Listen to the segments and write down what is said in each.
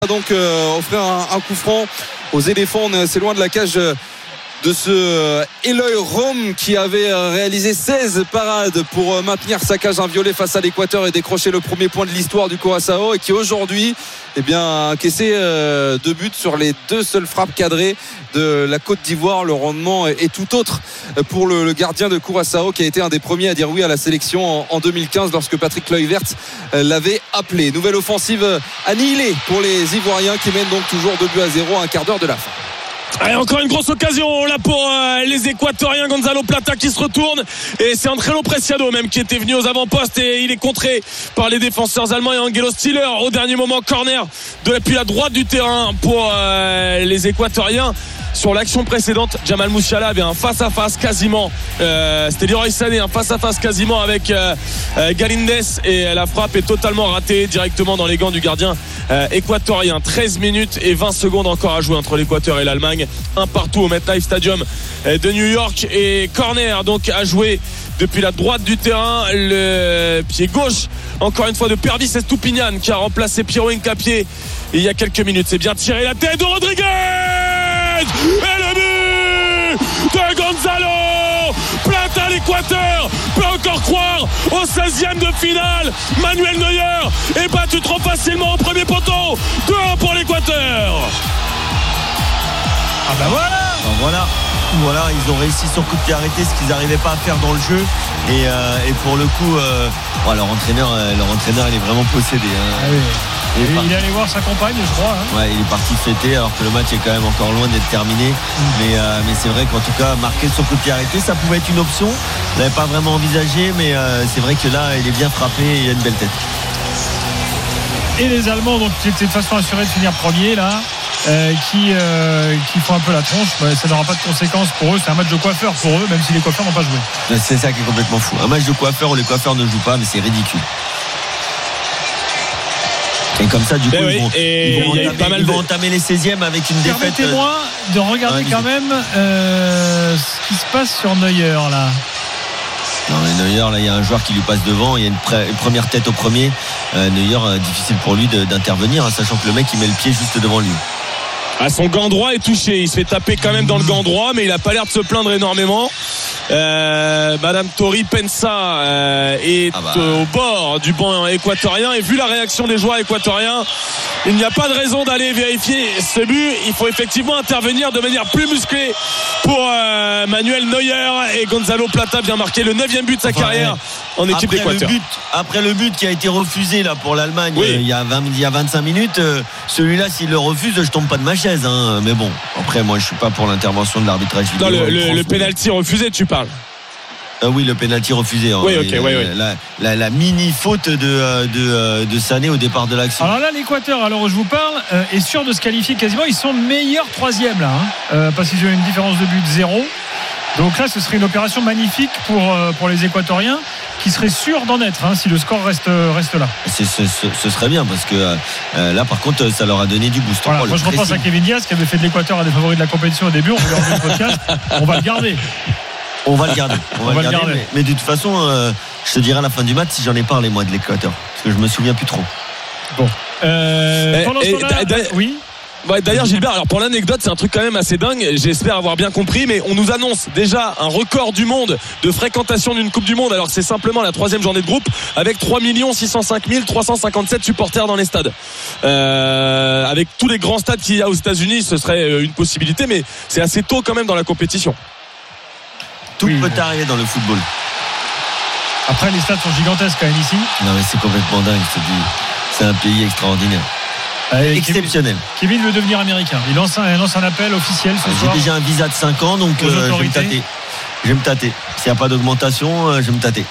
Donc offrir un coup franc aux éléphants. C'est loin de la cage de ce Eloy Rome qui avait réalisé 16 parades pour maintenir sa cage inviolée face à l'Équateur et décrocher le premier point de l'histoire du Curaçao, et qui aujourd'hui a encaissé 2 buts sur les 2 seules frappes cadrées de la Côte d'Ivoire. Le rendement est tout autre pour le gardien de Curaçao, qui a été un des premiers à dire oui à la sélection en 2015 lorsque Patrick Kluivert l'avait appelé. Nouvelle offensive annihilée pour les Ivoiriens qui mènent donc toujours 2-0 à un quart d'heure de la fin. Allez, encore une grosse occasion là pour les Équatoriens. Gonzalo Plata qui se retourne, et c'est Andrelo Preciado même qui était venu aux avant-postes, et il est contré par les défenseurs allemands et Angelo Stiller au dernier moment. Corner depuis la droite du terrain pour les Équatoriens. Sur l'action précédente, Jamal Musiala avait un face-à-face quasiment, c'était Leroy Sané, un face-à-face quasiment avec Galíndez, et la frappe est totalement ratée directement dans les gants du gardien équatorien. 13 minutes et 20 secondes encore à jouer entre l'Équateur et l'Allemagne, un partout au MetLife Stadium de New York. Et corner donc à jouer depuis la droite du terrain, le pied gauche encore une fois de Pervis Estupiñán qui a remplacé Piero Hincapié il y a quelques minutes. C'est bien tiré, la tête de Rodriguez et le but de Gonzalo Plata. L'Équateur peut encore croire au 16e de finale. Manuel Neuer est battu trop facilement au premier poteau. 2-1 pour l'Équateur. Ah bah voilà, ils ont réussi sur coup de pied arrêté, ce qu'ils n'arrivaient pas à faire dans le jeu, et pour le coup leur entraîneur il est vraiment possédé, hein. Ah oui. Il est allé voir sa compagne, je crois, hein. Ouais, il est parti fêter alors que le match est quand même encore loin d'être terminé. Mais c'est vrai qu'en tout cas, marquer sur coup de pied arrêté, ça pouvait être une option. On l'avait pas vraiment envisagé, mais c'est vrai que là, il est bien frappé et il a une belle tête. Et les Allemands, donc, qui étaient de façon assurée de finir premier là, qui font un peu la tronche, ça n'aura pas de conséquences pour eux. C'est un match de coiffeur pour eux, même si les coiffeurs n'ont pas joué. C'est ça qui est complètement fou. Un match de coiffeur où les coiffeurs ne jouent pas, mais c'est ridicule. Et comme ça, du coup, ils vont entamer les 16e avec une défaite. Permettez-moi de regarder quand même ce qui se passe sur Neuer là. Non, mais Neuer, là, il y a un joueur qui lui passe devant, il y a une première tête au premier. Neuer, difficile pour lui d'intervenir, sachant que le mec il met le pied juste devant lui. Son gant droit est touché, il se fait taper quand même dans le gant droit, mais il n'a pas l'air de se plaindre énormément. Madame Tori Pensa est au bord du banc équatorien, et vu la réaction des joueurs équatoriens, il n'y a pas de raison d'aller vérifier ce but. Il faut effectivement intervenir de manière plus musclée pour Manuel Neuer, et Gonzalo Plata vient marquer le 9e but de sa carrière en équipe d'Équateur. Après le but qui a été refusé là pour l'Allemagne, il y a 25 minutes, celui-là, s'il le refuse, je tombe pas de ma chaise, hein. Mais bon, après moi je suis pas pour l'intervention de l'arbitrage vidéo. Non, le pénalty refusé, tu parles. Oui, le pénalty refusé. Oui, ok, oui. La mini faute de Sané au départ de l'action. Alors là, l'Équateur, à l'heure où je vous parle, est sûr de se qualifier quasiment. Ils sont meilleurs 3e là, parce qu'ils ont une différence de but de 0. Donc là, ce serait une opération magnifique pour les Équatoriens, qui seraient sûrs d'en être, si le score reste là. Ce serait bien, parce que là, par contre, ça leur a donné du boost. Voilà, moi, je repense à Kevin Diaz, qui avait fait de l'Équateur un des favoris de la compétition au début. On voulait enlever le podcast. On va le garder. On va le garder. Mais de toute façon, je te dirai à la fin du match si j'en ai parlé, moi, de l'Équateur, parce que je me souviens plus trop. Bon. Pendant ce temps-là, oui. Ouais, d'ailleurs, Gilbert, alors pour l'anecdote, c'est un truc quand même assez dingue, j'espère avoir bien compris, mais on nous annonce déjà un record du monde de fréquentation d'une Coupe du Monde, alors que c'est simplement la 3e journée de groupe, avec 3 605 357 supporters dans les stades. Avec tous les grands stades qu'il y a aux États-Unis, ce serait une possibilité, mais c'est assez tôt quand même dans la compétition. Tout peut arriver dans le football. Après, les stades sont gigantesques quand même ici. Non, mais c'est complètement dingue, je te dis. C'est un pays extraordinaire. Exceptionnel. Kevin veut devenir américain. Il lance un appel officiel ce soir. J'ai déjà un visa de 5 ans, donc je vais me tâter. S'il n'y a pas d'augmentation, je vais me tâter.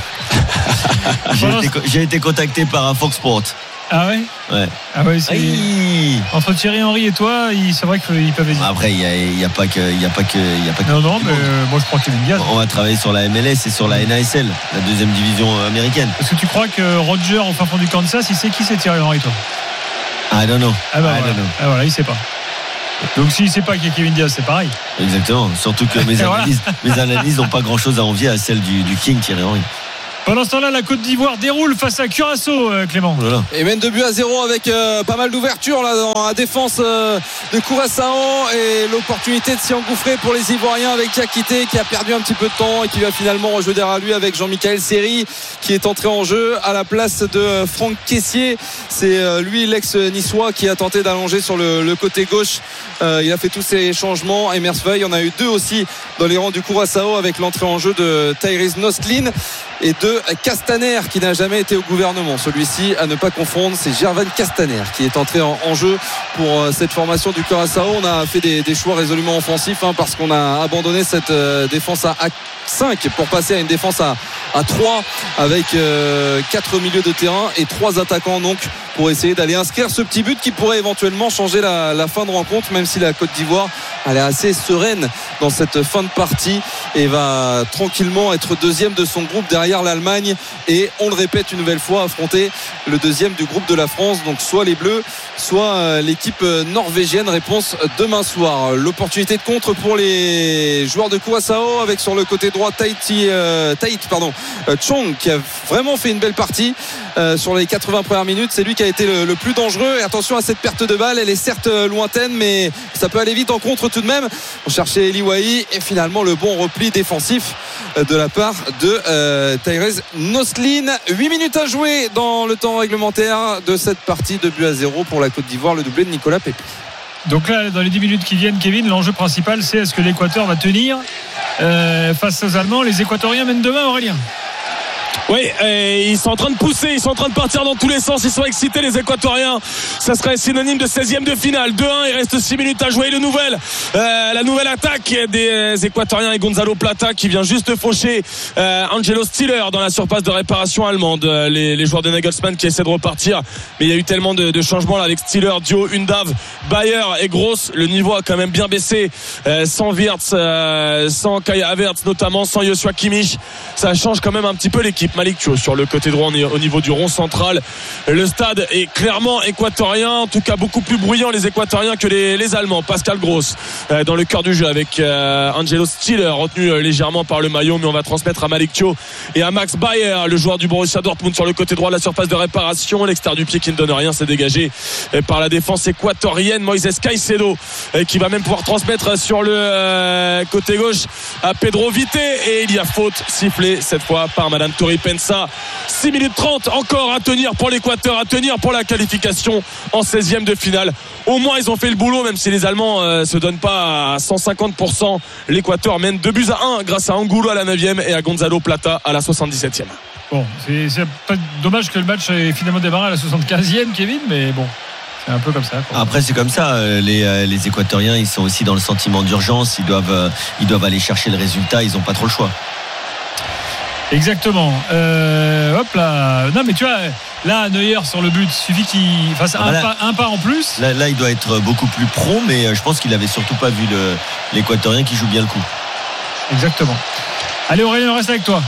J'ai été contacté par Fox Sports. Ah ouais? Ouais. Ah ouais, entre Thierry Henry et toi, c'est vrai qu'ils peuvent hésiter. Après, il n'y a pas que. Non, mais moi je crois Kevin Diaz. On va travailler sur la MLS et sur la NASL, la 2e division américaine. Est-ce que tu crois que Roger, au fin fond du Kansas, il sait qui c'est Thierry Henry, toi? I don't know. Voilà, il sait pas. Donc s'il sait pas qu'il y a Kevin Diaz, c'est pareil. Exactement. Surtout que mes analyses n'ont pas grand-chose à envier à celles du King Thierry Henry. Pendant ce temps-là, la Côte d'Ivoire déroule face à Curaçao, Clément. Voilà. Et mène 2-0 avec pas mal d'ouverture là dans la défense de Curaçao et l'opportunité de s'y engouffrer pour les Ivoiriens avec Diakité qui a perdu un petit peu de temps et qui va finalement rejouer derrière lui avec Jean-Michel Seri qui est entré en jeu à la place de Franck Caissier. C'est lui l'ex-niçois qui a tenté d'allonger sur le côté gauche. Il a fait tous ces changements. Emersveuil, on a eu 2 aussi dans les rangs du Curaçao avec l'entrée en jeu de Tyrese Nostlin et de Castaner qui n'a jamais été au gouvernement. Celui-ci à ne pas confondre, c'est Gervan Castaner qui est entré en jeu pour cette formation du Curaçao. On a fait des choix résolument offensifs parce qu'on a abandonné cette défense à 5 pour passer à une défense à 3 avec 4 milieux de terrain et 3 attaquants donc pour essayer d'aller inscrire ce petit but qui pourrait éventuellement changer la fin de rencontre, même si la Côte d'Ivoire elle est assez sereine dans cette fin de partie et va tranquillement être deuxième de son groupe derrière l'Allemagne et on le répète une nouvelle fois affronter le deuxième du groupe de la France, donc soit les Bleus soit l'équipe norvégienne. Réponse demain soir. L'opportunité de contre pour les joueurs de Curaçao avec sur le côté droit Chong qui a vraiment fait une belle partie sur les 80 premières minutes. C'est lui qui a été le plus dangereux et attention à cette perte de balle, elle est certes lointaine mais ça peut aller vite en contre tout de même. On cherchait Eli Wahi et finalement le bon repli défensif de la part de Tyrese Nostlin. 8 minutes à jouer dans le temps réglementaire de cette partie, 2-0 pour la Côte d'Ivoire, le doublé de Nicolas Pepe. Donc là, dans les 10 minutes qui viennent, Kevin, l'enjeu principal, c'est est-ce que l'Équateur va tenir face aux Allemands. Les Équatoriens mènent demain, Aurélien. Oui, et ils sont en train de pousser, ils sont en train de partir dans tous les sens, ils sont excités les Équatoriens. Ça serait synonyme de 16e de finale. 2-1, il reste 6 minutes à jouer. La nouvelle attaque des Équatoriens et Gonzalo Plata qui vient juste faucher Angelo Stiller dans la surface de réparation allemande. Les joueurs de Nagelsmann qui essaient de repartir, mais il y a eu tellement de changements là avec Stiller, Dio, Undav, Bayer et Gross. Le niveau a quand même bien baissé sans Wirtz, sans Kai Havertz notamment, sans Joshua Kimmich. Ça change quand même un petit peu l'équipe. Malik Thio sur le côté droit, on est au niveau du rond central. Le stade est clairement équatorien, en tout cas beaucoup plus bruyant les Équatoriens que les Allemands. Pascal Gross dans le cœur du jeu avec Angelo Stiller retenu légèrement par le maillot, mais on va transmettre à Malik Thio et à Max Bayer, le joueur du Borussia Dortmund sur le côté droit de la surface de réparation. L'extérieur du pied qui ne donne rien, c'est dégagé par la défense équatorienne. Moises Caicedo qui va même pouvoir transmettre sur le côté gauche à Pedro Vite et il y a faute sifflée cette fois par Madame Tori Pensa. 6 minutes 30 encore à tenir pour l'Équateur, à tenir pour la qualification en 16e de finale. Au moins ils ont fait le boulot, même si les Allemands se donnent pas à 150%. L'Équateur mène 2-1 grâce à Angulo à la 9e et à Gonzalo Plata à la 77e. Bon, c'est pas dommage que le match ait finalement démarré à la 75e, Kevin, mais bon, c'est un peu comme ça. Après c'est comme ça, les Équatoriens ils sont aussi dans le sentiment d'urgence, ils doivent aller chercher le résultat, ils n'ont pas trop le choix. Exactement. Hop là. Non mais tu vois, là Neuer sur le but, suffit qu'il fasse un pas en plus. Là il doit être beaucoup plus pro, mais je pense qu'il avait surtout pas vu l'Équatorien qui joue bien le coup. Exactement. Allez Aurélien, on reste avec toi.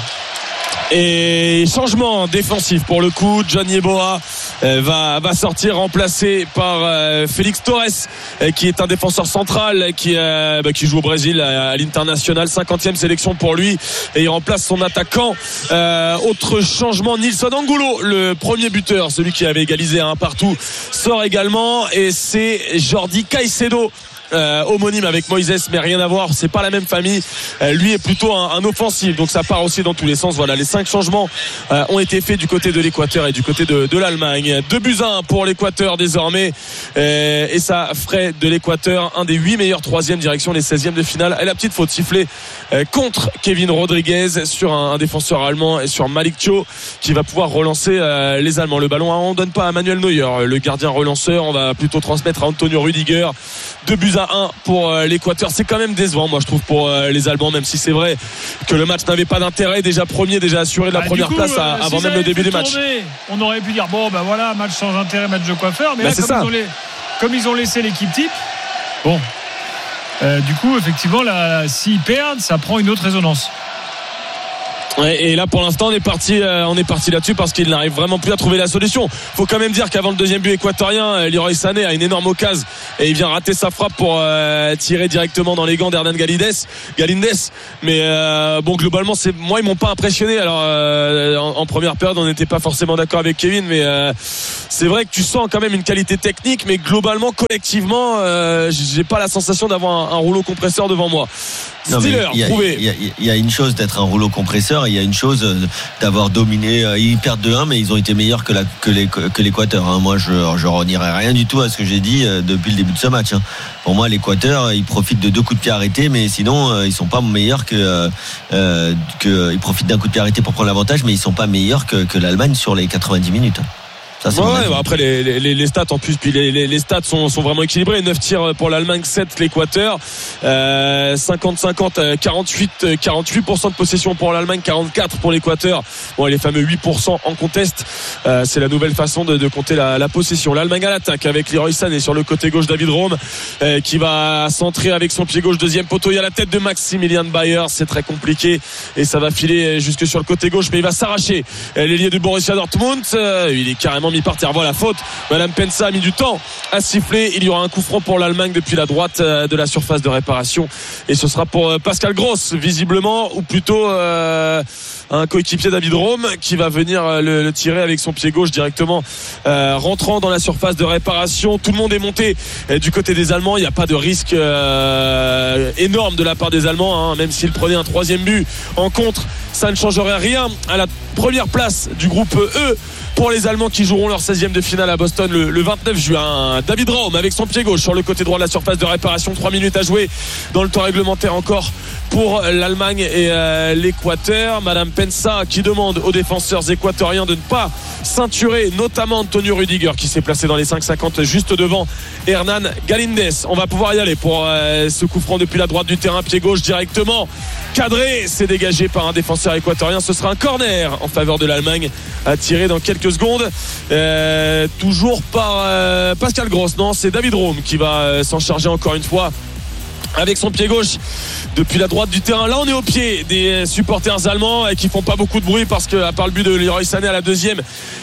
Et changement défensif pour le coup. John Yeboah va sortir remplacé par Félix Torres qui est un défenseur central qui joue au Brésil à l'International. 50e sélection pour lui et il remplace son attaquant. Autre changement, Nilson Angulo, le premier buteur, celui qui avait égalisé à 1 partout, sort également et c'est Jordi Caicedo. Homonyme avec Moises, mais rien à voir, c'est pas la même famille. Lui est plutôt un offensif, donc ça part aussi dans tous les sens. Voilà, les 5 changements ont été faits du côté de l'Équateur et du côté de l'Allemagne. 2-1 pour l'Équateur désormais, et ça ferait de l'Équateur un des 8 meilleurs 3e direction les 16e de finale. Et la petite faute sifflée contre Kevin Rodriguez sur un défenseur allemand et sur Malik Thio qui va pouvoir relancer les Allemands. Le ballon on donne pas à Manuel Neuer, le gardien relanceur, on va plutôt transmettre à Antonio Rüdiger. 2-1 pour l'Équateur. C'est quand même décevant, moi je trouve, pour les Allemands, même si c'est vrai que le match n'avait pas d'intérêt. Déjà assuré de la première place avant même le début du match. On aurait pu dire bon ben voilà, match sans intérêt, match de coiffeur, mais là comme ils ont laissé l'équipe type, bon du coup effectivement là, s'ils perdent, ça prend une autre résonance. Ouais, et là pour l'instant on est parti là-dessus parce qu'il n'arrive vraiment plus à trouver la solution. Faut quand même dire qu'avant le deuxième but équatorien, Leroy Sané a une énorme occasion et il vient rater sa frappe pour tirer directement dans les gants d'Hernan Galindez. Mais bon, globalement, moi, ils m'ont pas impressionné. Alors en première période, on n'était pas forcément d'accord avec Kevin, mais c'est vrai que tu sens quand même une qualité technique, mais globalement, collectivement, j'ai pas la sensation d'avoir un rouleau compresseur devant moi. Steelers, il y a une chose d'être un rouleau compresseur, et il y a une chose d'avoir dominé. Ils perdent 2-1, mais ils ont été meilleurs que l'Équateur. Moi, je renierai rien du tout à ce que j'ai dit depuis le début de ce match. Pour moi, l'Équateur, ils profitent de 2 coups de pied arrêtés, mais sinon, ils sont pas meilleurs ils profitent d'un coup de pied arrêté pour prendre l'avantage, mais ils sont pas meilleurs que l'Allemagne sur les 90 minutes. Ça, après les stats en plus, puis les stats sont vraiment équilibrés. 9 tirs pour l'Allemagne, 7 l'Équateur, 50-50, 48% de possession pour l'Allemagne, 44 pour l'Équateur. Bon, les fameux 8% en contest, c'est la nouvelle façon de compter la possession. L'Allemagne à l'attaque avec Leroy Sané sur le côté gauche, David Raum qui va centrer avec son pied gauche, deuxième poteau. Il y a la tête de Maximilian Bayer, c'est très compliqué et ça va filer jusque sur le côté gauche, mais il va s'arracher. L'ailier du Borussia Dortmund, il est carrément mis par terre. Voilà, faute. Madame Pensa a mis du temps à siffler. Il y aura un coup franc pour l'Allemagne depuis la droite de la surface de réparation, et ce sera pour Pascal Gross visiblement, ou plutôt un coéquipier, David Raum, qui va venir le tirer avec son pied gauche directement rentrant dans la surface de réparation. Tout le monde est monté du côté des Allemands. Il n'y a pas de risque énorme de la part des Allemands, même s'ils prenaient un 3e but en contre, ça ne changerait rien à la première place du groupe E pour les Allemands qui joueront leur 16e de finale à Boston le 29 juin. David Raum avec son pied gauche sur le côté droit de la surface de réparation. 3 minutes à jouer dans le temps réglementaire encore pour l'Allemagne et l'Équateur. Madame Pensa qui demande aux défenseurs équatoriens de ne pas ceinturer, notamment Antonio Rüdiger qui s'est placé dans les 5,50 juste devant Hernan Galindez. On va pouvoir y aller pour ce coup franc depuis la droite du terrain, pied gauche directement cadré, c'est dégagé par un défenseur équatorien. Ce sera un corner en faveur de l'Allemagne à tirer dans quelques secondes, toujours par Pascal Gross. Non, c'est David Raum qui va s'en charger encore une fois avec son pied gauche depuis la droite du terrain. Là, on est au pied des supporters allemands qui font pas beaucoup de bruit parce que, à part le but de Leroy Sané à la deuxième,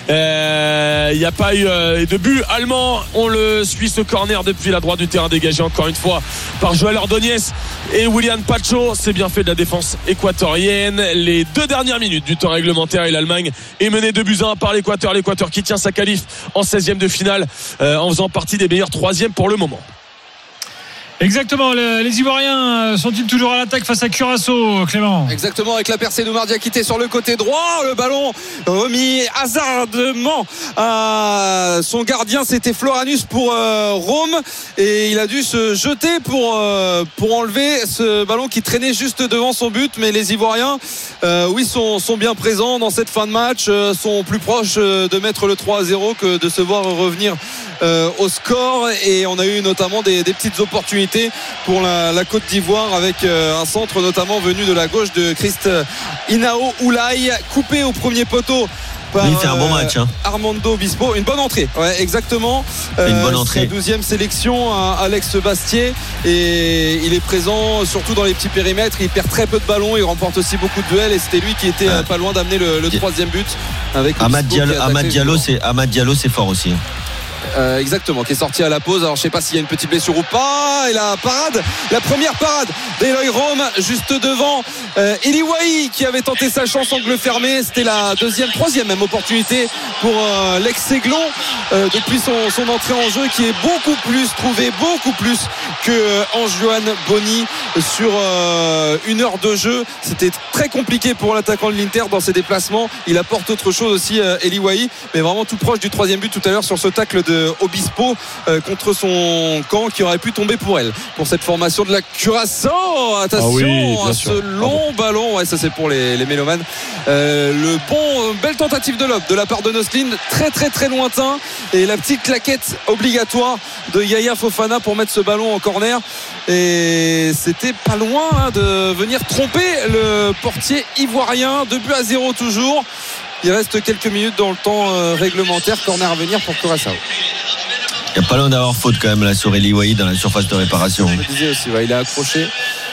il n'y a pas eu de but allemand. On le suit, ce corner depuis la droite du terrain, dégagé encore une fois par Joël Ordóñez et William Pacho. C'est bien fait de la défense équatorienne. Les 2 dernières minutes du temps réglementaire, et l'Allemagne est menée 2-1 par l'Équateur qui tient sa qualif en 16e de finale en faisant partie des meilleurs 3e pour le moment. Exactement, les Ivoiriens sont-ils toujours à l'attaque face à Curaçao, Clément? Exactement, avec la percée d'Oumar Diakité sur le côté droit, le ballon remis hasardement à son gardien, c'était Floranus pour Rome, et il a dû se jeter pour enlever ce ballon qui traînait juste devant son but. Mais les Ivoiriens sont bien présents dans cette fin de match, sont plus proches de mettre le 3-0 que de se voir revenir au score, et on a eu notamment des petites opportunités pour la Côte d'Ivoire avec un centre notamment venu de la gauche de Christ Inao Oulaye, coupé au premier poteau par il fait un bon match, Armando Bispo. Une bonne entrée, ouais, exactement. Une bonne entrée. Sa 12e sélection à Alex Bastier, et il est présent surtout dans les petits périmètres. Il perd très peu de ballons, il remporte aussi beaucoup de duels, et c'était lui qui était pas loin d'amener le 3e but avec Amad Diallo, c'est fort aussi. Exactement, qui est sorti à la pause. Alors je sais pas s'il y a une petite blessure ou pas. Et la première parade d'Eloy Raum juste devant Eli Wahi, qui avait tenté sa chance angle fermé. C'était la troisième même opportunité pour l'ex-Aiglon depuis son entrée en jeu, qui est beaucoup plus que Ange-Johan Boni sur 1 heure de jeu. C'était très compliqué pour l'attaquant de l'Inter dans ses déplacements. Il apporte autre chose aussi, Eli Wahi, mais vraiment tout proche du 3e but tout à l'heure sur ce tacle de Obispo contre son camp, qui aurait pu tomber pour cette formation de la Curaçao. Attention à ce long ballon, ouais, ça c'est pour les mélomanes. Belle tentative de lob de la part de Noslin, très très très lointain, et la petite claquette obligatoire de Yaya Fofana pour mettre ce ballon en corner, et c'était pas loin de venir tromper le portier ivoirien. 2-0 toujours. Il reste quelques minutes dans le temps réglementaire. Corner à venir pour Curaçao. Il n'y a pas loin d'avoir faute quand même là sur Eli Wahi dans la surface de réparation. Je me disais aussi, il a accroché.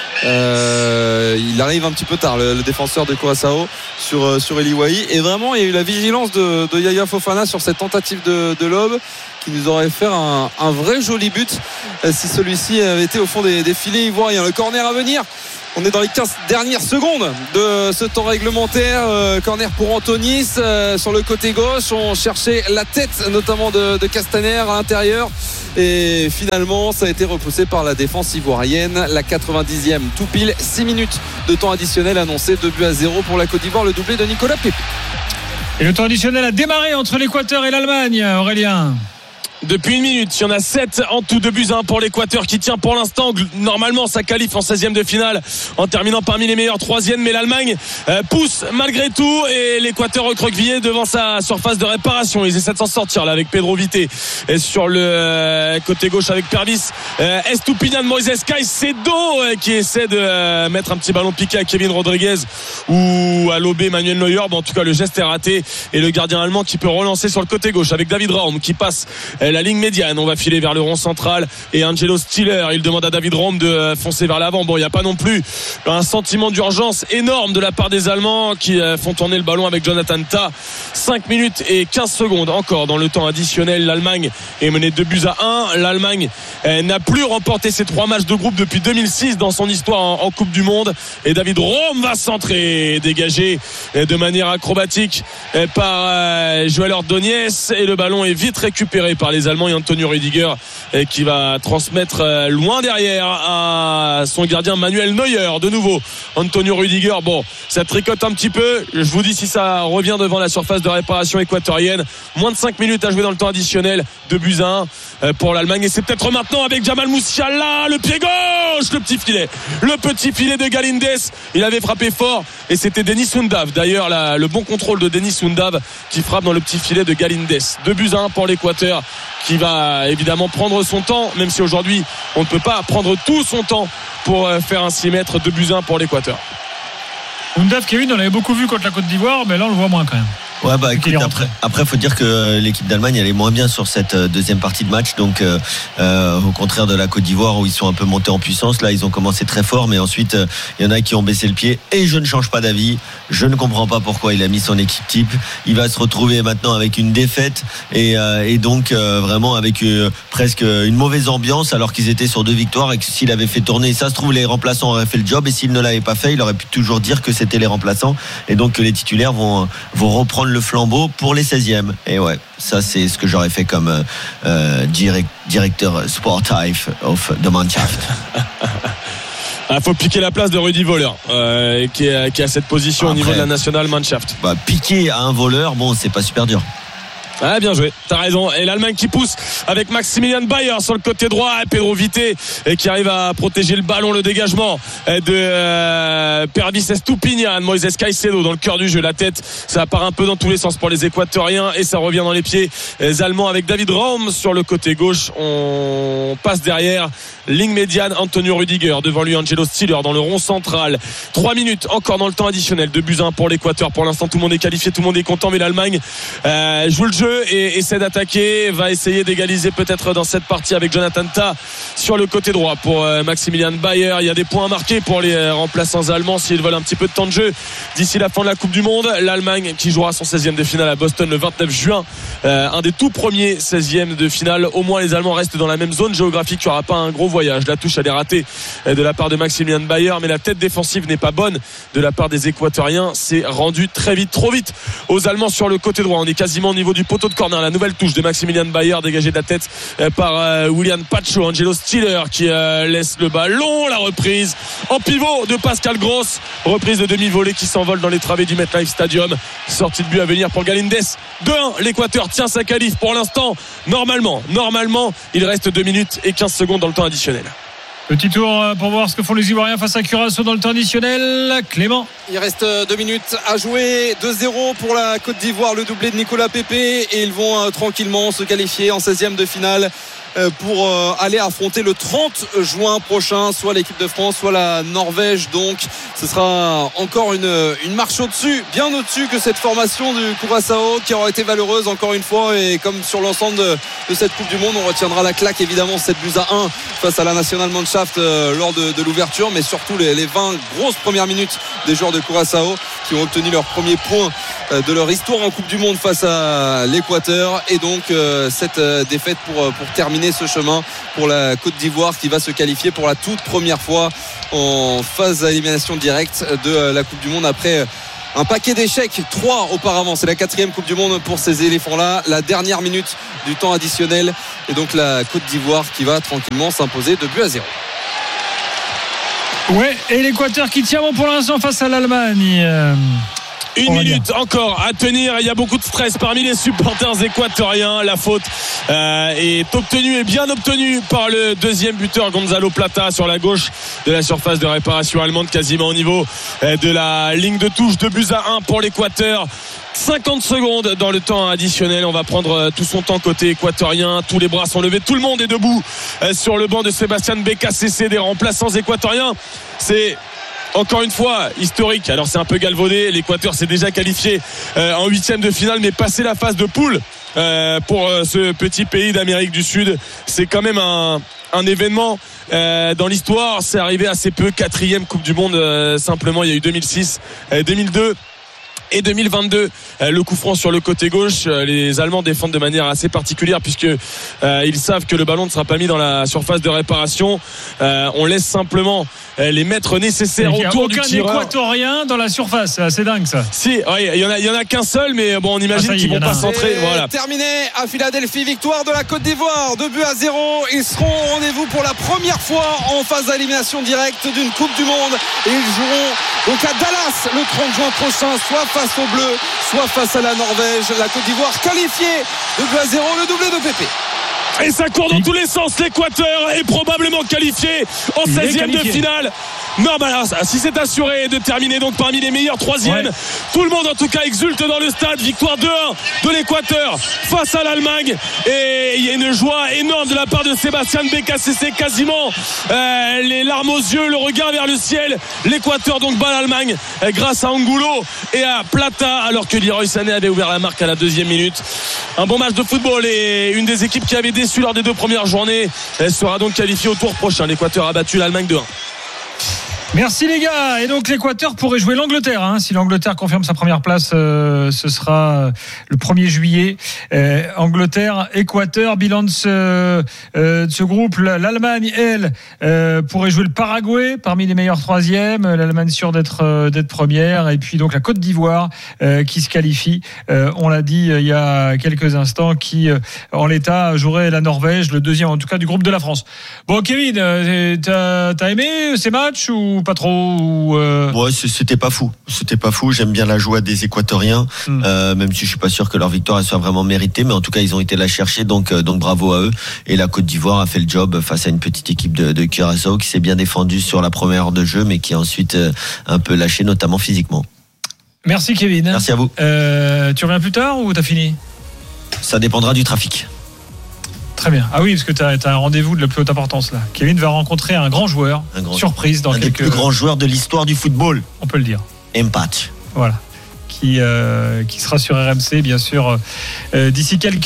Il arrive un petit peu tard, le défenseur de Curaçao sur Eli Wahi, et vraiment il y a eu la vigilance de Yaya Fofana sur cette tentative de lob. qui nous aurait fait un vrai joli but si celui-ci avait été au fond des filets ivoiriens. Le corner à venir. On est dans les 15 dernières secondes de ce temps réglementaire. Corner pour Anthony sur le côté gauche. On cherchait la tête notamment de Castaner à l'intérieur. Et finalement, ça a été repoussé par la défense ivoirienne. La 90e, tout pile. 6 minutes de temps additionnel annoncé. 2-0 pour la Côte d'Ivoire. Le doublé de Nicolas Pepe. Et le temps additionnel a démarré entre l'Équateur et l'Allemagne, Aurélien. Depuis une minute, il y en a 7 en tout, 2-1 pour l'Équateur qui tient pour l'instant normalement sa qualif en 16e de finale en terminant parmi les meilleurs 3e, mais l'Allemagne pousse malgré tout et l'Équateur recroquevillé devant sa surface de réparation. Ils essaient de s'en sortir là avec Pedro Vité et sur le côté gauche avec Pervis Estupiñán, Moïse Caicedo qui essaie de mettre un petit ballon piqué à Kevin Rodriguez ou à l'OB Manuel Neuer. Bon, en tout cas le geste est raté et le gardien allemand qui peut relancer sur le côté gauche avec David Raum qui passe la ligne médiane. On va filer vers le rond central et Angelo Stiller, il demande à David Raum de foncer vers l'avant. Bon, il n'y a pas non plus un sentiment d'urgence énorme de la part des Allemands qui font tourner le ballon avec Jonathan Tah. 5 minutes et 15 secondes encore dans le temps additionnel. L'Allemagne est menée 2-1. L'Allemagne n'a plus remporté ses 3 matchs de groupe depuis 2006 dans son histoire en Coupe du Monde. Et David Raum va centrer, dégagé de manière acrobatique par Joël Ordóñez et le ballon est vite récupéré par les Allemands et Antonio Rüdiger qui va transmettre loin derrière à son gardien Manuel Neuer. De nouveau Antonio Rüdiger, bon, ça tricote un petit peu, je vous dis si ça revient devant la surface de réparation équatorienne. Moins de 5 minutes à jouer dans le temps additionnel. 2-1 pour l'Allemagne et c'est peut-être maintenant avec Jamal Musiala, le pied gauche, le petit filet de Galindes. Il avait frappé fort et c'était Denis Undav d'ailleurs le bon contrôle de Denis Undav qui frappe dans le petit filet de Galindes. 2-1 pour l'Équateur qui va évidemment prendre son temps, même si aujourd'hui on ne peut pas prendre tout son temps pour faire un 6 mètres. 2-1 pour l'Équateur. Undav, Kevin, on l'avait beaucoup vu contre la Côte d'Ivoire, mais là on le voit moins quand même. Ouais, bah écoute, après faut dire que l'équipe d'Allemagne elle est moins bien sur cette deuxième partie de match, donc au contraire de la Côte d'Ivoire où ils sont un peu montés en puissance. Là ils ont commencé très fort, mais ensuite il y en a qui ont baissé le pied et je ne change pas d'avis. Je ne comprends pas pourquoi il a mis son équipe type. Il va se retrouver maintenant avec une défaite et donc vraiment avec presque une mauvaise ambiance alors qu'ils étaient sur 2 victoires et que s'il avait fait tourner, ça se trouve les remplaçants auraient fait le job et s'il ne l'avait pas fait, il aurait pu toujours dire que c'était les remplaçants et donc que les titulaires vont reprendre le flambeau pour les 16e. Et ouais, ça c'est ce que j'aurais fait comme directeur sportif de Mannschaft. Il faut piquer la place de Rudi Völler qui a cette position après, au niveau de la National Mannschaft. Bah, piquer à un voleur, bon, c'est pas super dur. Ah, bien joué, t'as raison. Et l'Allemagne qui pousse avec Maximilian Bayer sur le côté droit et Pedro Vité qui arrive à protéger le ballon, le dégagement de Pervis Estupiñán, Moïse Caicedo dans le cœur du jeu, la tête ça part un peu dans tous les sens pour les Équatoriens et ça revient dans les pieds allemands avec David Raum sur le côté gauche. On passe derrière, ligne médiane, Antonio Rüdiger devant lui Angelo Stiller dans le rond central. 3 minutes encore dans le temps additionnel. 2-1 pour l'Équateur. Pour l'instant tout le monde est qualifié, tout le monde est content, mais l'Allemagne joue le jeu et essaie d'attaquer, va essayer d'égaliser peut-être dans cette partie avec Jonathan Tah sur le côté droit pour Maximilian Bayer. Il y a des points marqués pour les remplaçants allemands s'ils veulent un petit peu de temps de jeu d'ici la fin de la Coupe du Monde. L'Allemagne qui jouera son 16e de finale à Boston le 29 juin, un des tout premiers 16e de finale. Au moins les Allemands restent dans la même zone géographique, il n'y aura pas un gros voyage. La touche elle est ratée de la part de Maximilian Bayer, mais la tête défensive n'est pas bonne de la part des Équatoriens. C'est rendu très vite, trop vite aux Allemands sur le côté droit. On est quasiment au niveau du poteau de corner. La nouvelle touche de Maximilian Bayer dégagée de la tête par William Pacho. Angelo Stiller qui laisse le ballon. La reprise en pivot de Pascal Gross, reprise de demi-volée qui s'envole dans les travées du MetLife Stadium. Sortie de but à venir pour Galindes. 2-1, l'Équateur tient sa qualif pour l'instant. Normalement il reste 2 minutes et 15 secondes dans le temps additionnel. Petit tour pour voir ce que font les Ivoiriens face à Curaçao dans le temps additionnel. Clément. Il reste 2 minutes à jouer. 2-0 pour la Côte d'Ivoire, le doublé de Nicolas Pepe. Et ils vont tranquillement se qualifier en 16e de finale pour aller affronter le 30 juin prochain soit l'équipe de France, soit la Norvège. Donc ce sera encore une marche au-dessus, bien au-dessus que cette formation du Curaçao qui aura été valeureuse encore une fois. Et comme sur l'ensemble de cette Coupe du Monde, on retiendra la claque évidemment 7-1 face à la National Mannschaft lors de l'ouverture, mais surtout les 20 grosses premières minutes des joueurs de Curaçao qui ont obtenu leur premier point de leur histoire en Coupe du Monde face à l'Équateur. Et donc cette défaite pour terminer ce chemin pour la Côte d'Ivoire qui va se qualifier pour la toute première fois en phase d'élimination directe de la Coupe du Monde après un paquet d'échecs, 3 auparavant. C'est la 4e Coupe du Monde pour ces éléphants-là. La dernière minute du temps additionnel. Et donc la Côte d'Ivoire qui va tranquillement s'imposer 2-0. Ouais, et l'Équateur qui tient bon pour l'instant face à l'Allemagne. Une minute encore à tenir. Il y a beaucoup de stress parmi les supporters équatoriens. La faute est obtenue et bien obtenue par le deuxième buteur Gonzalo Plata sur la gauche de la surface de réparation allemande, quasiment au niveau de la ligne de touche. 2-1 pour l'Équateur. 50 secondes dans le temps additionnel. On va prendre tout son temps côté équatorien. Tous les bras sont levés, tout le monde est debout sur le banc de Sébastien BKCC, des remplaçants équatoriens. C'est encore une fois historique. Alors c'est un peu galvaudé. L'Équateur s'est déjà qualifié en 8e de finale, mais passé la phase de poule pour ce petit pays d'Amérique du Sud. C'est quand même un événement dans l'histoire. C'est arrivé assez peu. 4e Coupe du Monde simplement. Il y a eu 2006, 2002 et 2022. Le coup franc sur le côté gauche. Les Allemands défendent de manière assez particulière puisque ils savent que le ballon ne sera pas mis dans la surface de réparation. On laisse simplement les mètres nécessaires autour du tireur. Il n'y a aucun Équatorien dans la surface. C'est assez dingue ça. Si, oui, il y en a qu'un seul, mais bon, on imagine qu'ils vont pas centrer. Voilà. Terminé à Philadelphie, victoire de la Côte d'Ivoire, 2-0. Ils seront au rendez-vous pour la première fois en phase d'élimination directe d'une Coupe du Monde. Et ils joueront donc à Dallas le 30 juin prochain, soit face aux Bleus, soit face à la Norvège. La Côte d'Ivoire qualifiée, 2-0, le doublé de Pépé. Et ça court dans tous les sens. L'Équateur est probablement qualifié en 16e de finale. Non, bah, si c'est assuré de terminer donc parmi les meilleurs 3e, tout le monde en tout cas exulte dans le stade. Victoire 2-1 de l'Équateur face à l'Allemagne. Et il y a une joie énorme de la part de Sébastien BKCC, quasiment les larmes aux yeux, le regard vers le ciel. L'Équateur donc bat l'Allemagne grâce à Angulo et à Plata, alors que Leroy Sané avait ouvert la marque à la 2e minute. Un bon match de football et une des équipes qui avait déçu lors des 2 premières journées, elle sera donc qualifiée au tour prochain. L'Équateur a battu l'Allemagne 2-1. Merci les gars. Et donc l'Équateur pourrait jouer l'Angleterre, hein. Si l'Angleterre confirme sa première place, ce sera le 1er juillet. Angleterre, Équateur, bilan de ce groupe. L'Allemagne, elle, pourrait jouer le Paraguay parmi les meilleurs 3e. L'Allemagne sûre d'être première. Et puis donc la Côte d'Ivoire qui se qualifie. On l'a dit il y a quelques instants, qui en l'état jouerait la Norvège, le 2e en tout cas du groupe de la France. Bon, Kevin, t'as aimé ces matchs ou pas trop Ouais, c'était pas fou. J'aime bien la joie des Équatoriens, même si je suis pas sûr que leur victoire elle soit vraiment méritée, mais en tout cas ils ont été la chercher, donc bravo à eux. Et la Côte d'Ivoire a fait le job face à une petite équipe de Curaçao qui s'est bien défendue sur la première heure de jeu, mais qui a ensuite un peu lâché, notamment physiquement. Merci Kevin. Merci à vous. Tu reviens plus tard ou t'as fini? Ça dépendra du trafic. Très bien. Ah oui, parce que tu as un rendez-vous de la plus haute importance là. Kevin va rencontrer un grand joueur, surprise dans quelques... des plus grands joueurs de l'histoire du football. On peut le dire. Impact. Voilà. Qui sera sur RMC bien sûr d'ici quelques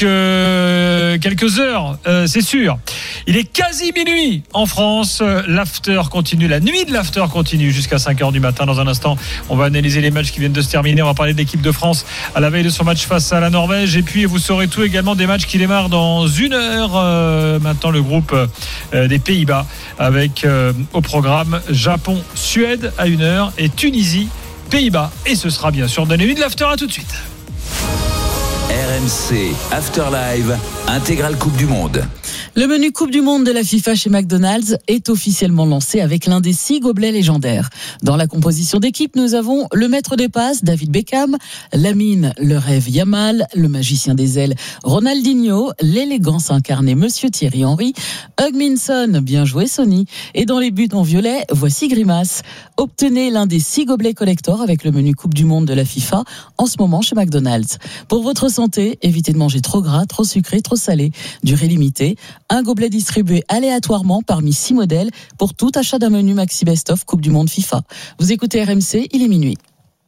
heures, c'est sûr. Il est quasi minuit en France. L'after continue, la nuit de l'after continue jusqu'à 5h du matin. Dans un instant, on va analyser les matchs qui viennent de se terminer. On va parler de l'équipe de France à la veille de son match face à la Norvège. Et puis vous saurez tout également des matchs qui démarrent dans 1 heure. Maintenant le groupe des Pays-Bas avec au programme Japon-Suède à 1 heure et Tunisie Pays-Bas, et ce sera bien sûr dans les nuits de l'after. À tout de suite. RMC After Live, intégrale Coupe du Monde. Le menu Coupe du Monde de la FIFA chez McDonald's est officiellement lancé avec l'un des 6 gobelets légendaires. Dans la composition d'équipe, nous avons le maître des passes, David Beckham, Lamine, le rêve Yamal, le magicien des ailes, Ronaldinho, l'élégance incarnée Monsieur Thierry Henry, Hug Minson, bien joué Sonny, et dans les buts en violet, voici Grimace. Obtenez l'un des 6 gobelets collector avec le menu Coupe du Monde de la FIFA en ce moment chez McDonald's. Pour votre santé, évitez de manger trop gras, trop sucré, trop salé. Durée limitée. Un gobelet distribué aléatoirement parmi 6 modèles pour tout achat d'un menu Maxi Best of Coupe du Monde FIFA. Vous écoutez RMC, il est minuit.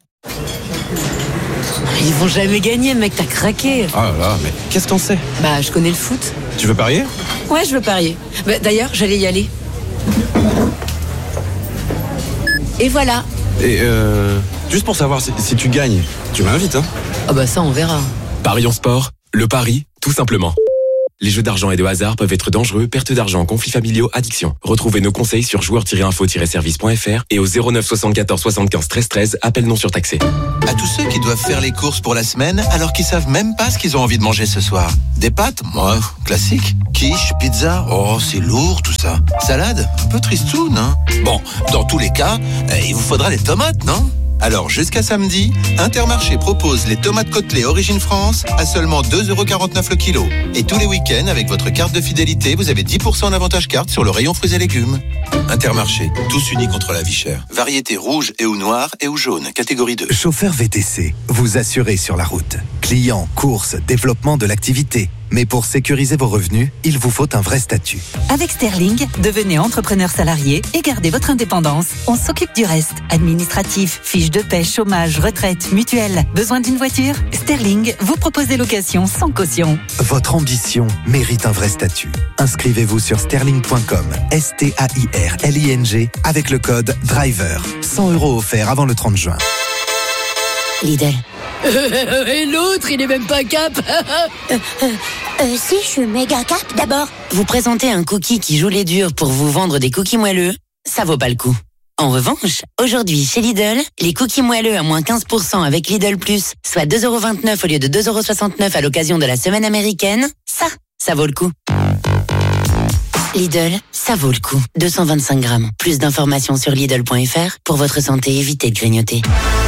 Ils vont jamais gagner, mec, t'as craqué. Ah là là, mais qu'est-ce que t'en sais? Bah, je connais le foot. Tu veux parier? Ouais, je veux parier. Bah, d'ailleurs, j'allais y aller. Et voilà. Et Juste pour savoir si tu gagnes, tu m'invites, hein? Ah bah ça, on verra. Parions sport, le pari, tout simplement. Les jeux d'argent et de hasard peuvent être dangereux, perte d'argent, conflits familiaux, addiction. Retrouvez nos conseils sur joueurs-info-service.fr et au 09 74 75 13 13, appel non surtaxé. À tous ceux qui doivent faire les courses pour la semaine alors qu'ils savent même pas ce qu'ils ont envie de manger ce soir. Des pâtes? Ouais, classique. Quiche, pizza? Oh, c'est lourd tout ça. Salade? Un peu tristoun, hein? Bon, dans tous les cas, il vous faudra des tomates, non? Alors, jusqu'à samedi, Intermarché propose les tomates Côtelets Origine France à seulement 2,49€ le kilo. Et tous les week-ends, avec votre carte de fidélité, vous avez 10% d'avantage carte sur le rayon fruits et légumes. Intermarché, tous unis contre la vie chère. Variété rouge et ou noire et ou jaune, catégorie 2. Chauffeur VTC, vous assurez sur la route. Clients, courses, développement de l'activité. Mais pour sécuriser vos revenus, il vous faut un vrai statut. Avec Sterling, devenez entrepreneur salarié et gardez votre indépendance. On s'occupe du reste. Administratif, fiches de paie, chômage, retraite, mutuelle. Besoin d'une voiture? Sterling vous propose des locations sans caution. Votre ambition mérite un vrai statut. Inscrivez-vous sur sterling.com, STAIRLING, avec le code DRIVER. 100€ offerts avant le 30 juin. Lidl. Et l'autre, il est même pas cap. Si, je suis méga cap. D'abord, vous présentez un cookie qui joue les durs pour vous vendre des cookies moelleux, ça vaut pas le coup. En revanche, aujourd'hui, chez Lidl, les cookies moelleux à moins 15% avec Lidl Plus, soit 2,29€ au lieu de 2,69€ à l'occasion de la semaine américaine, ça vaut le coup. Lidl, ça vaut le coup. 225 grammes. Plus d'informations sur Lidl.fr. Pour votre santé, évitez de grignoter.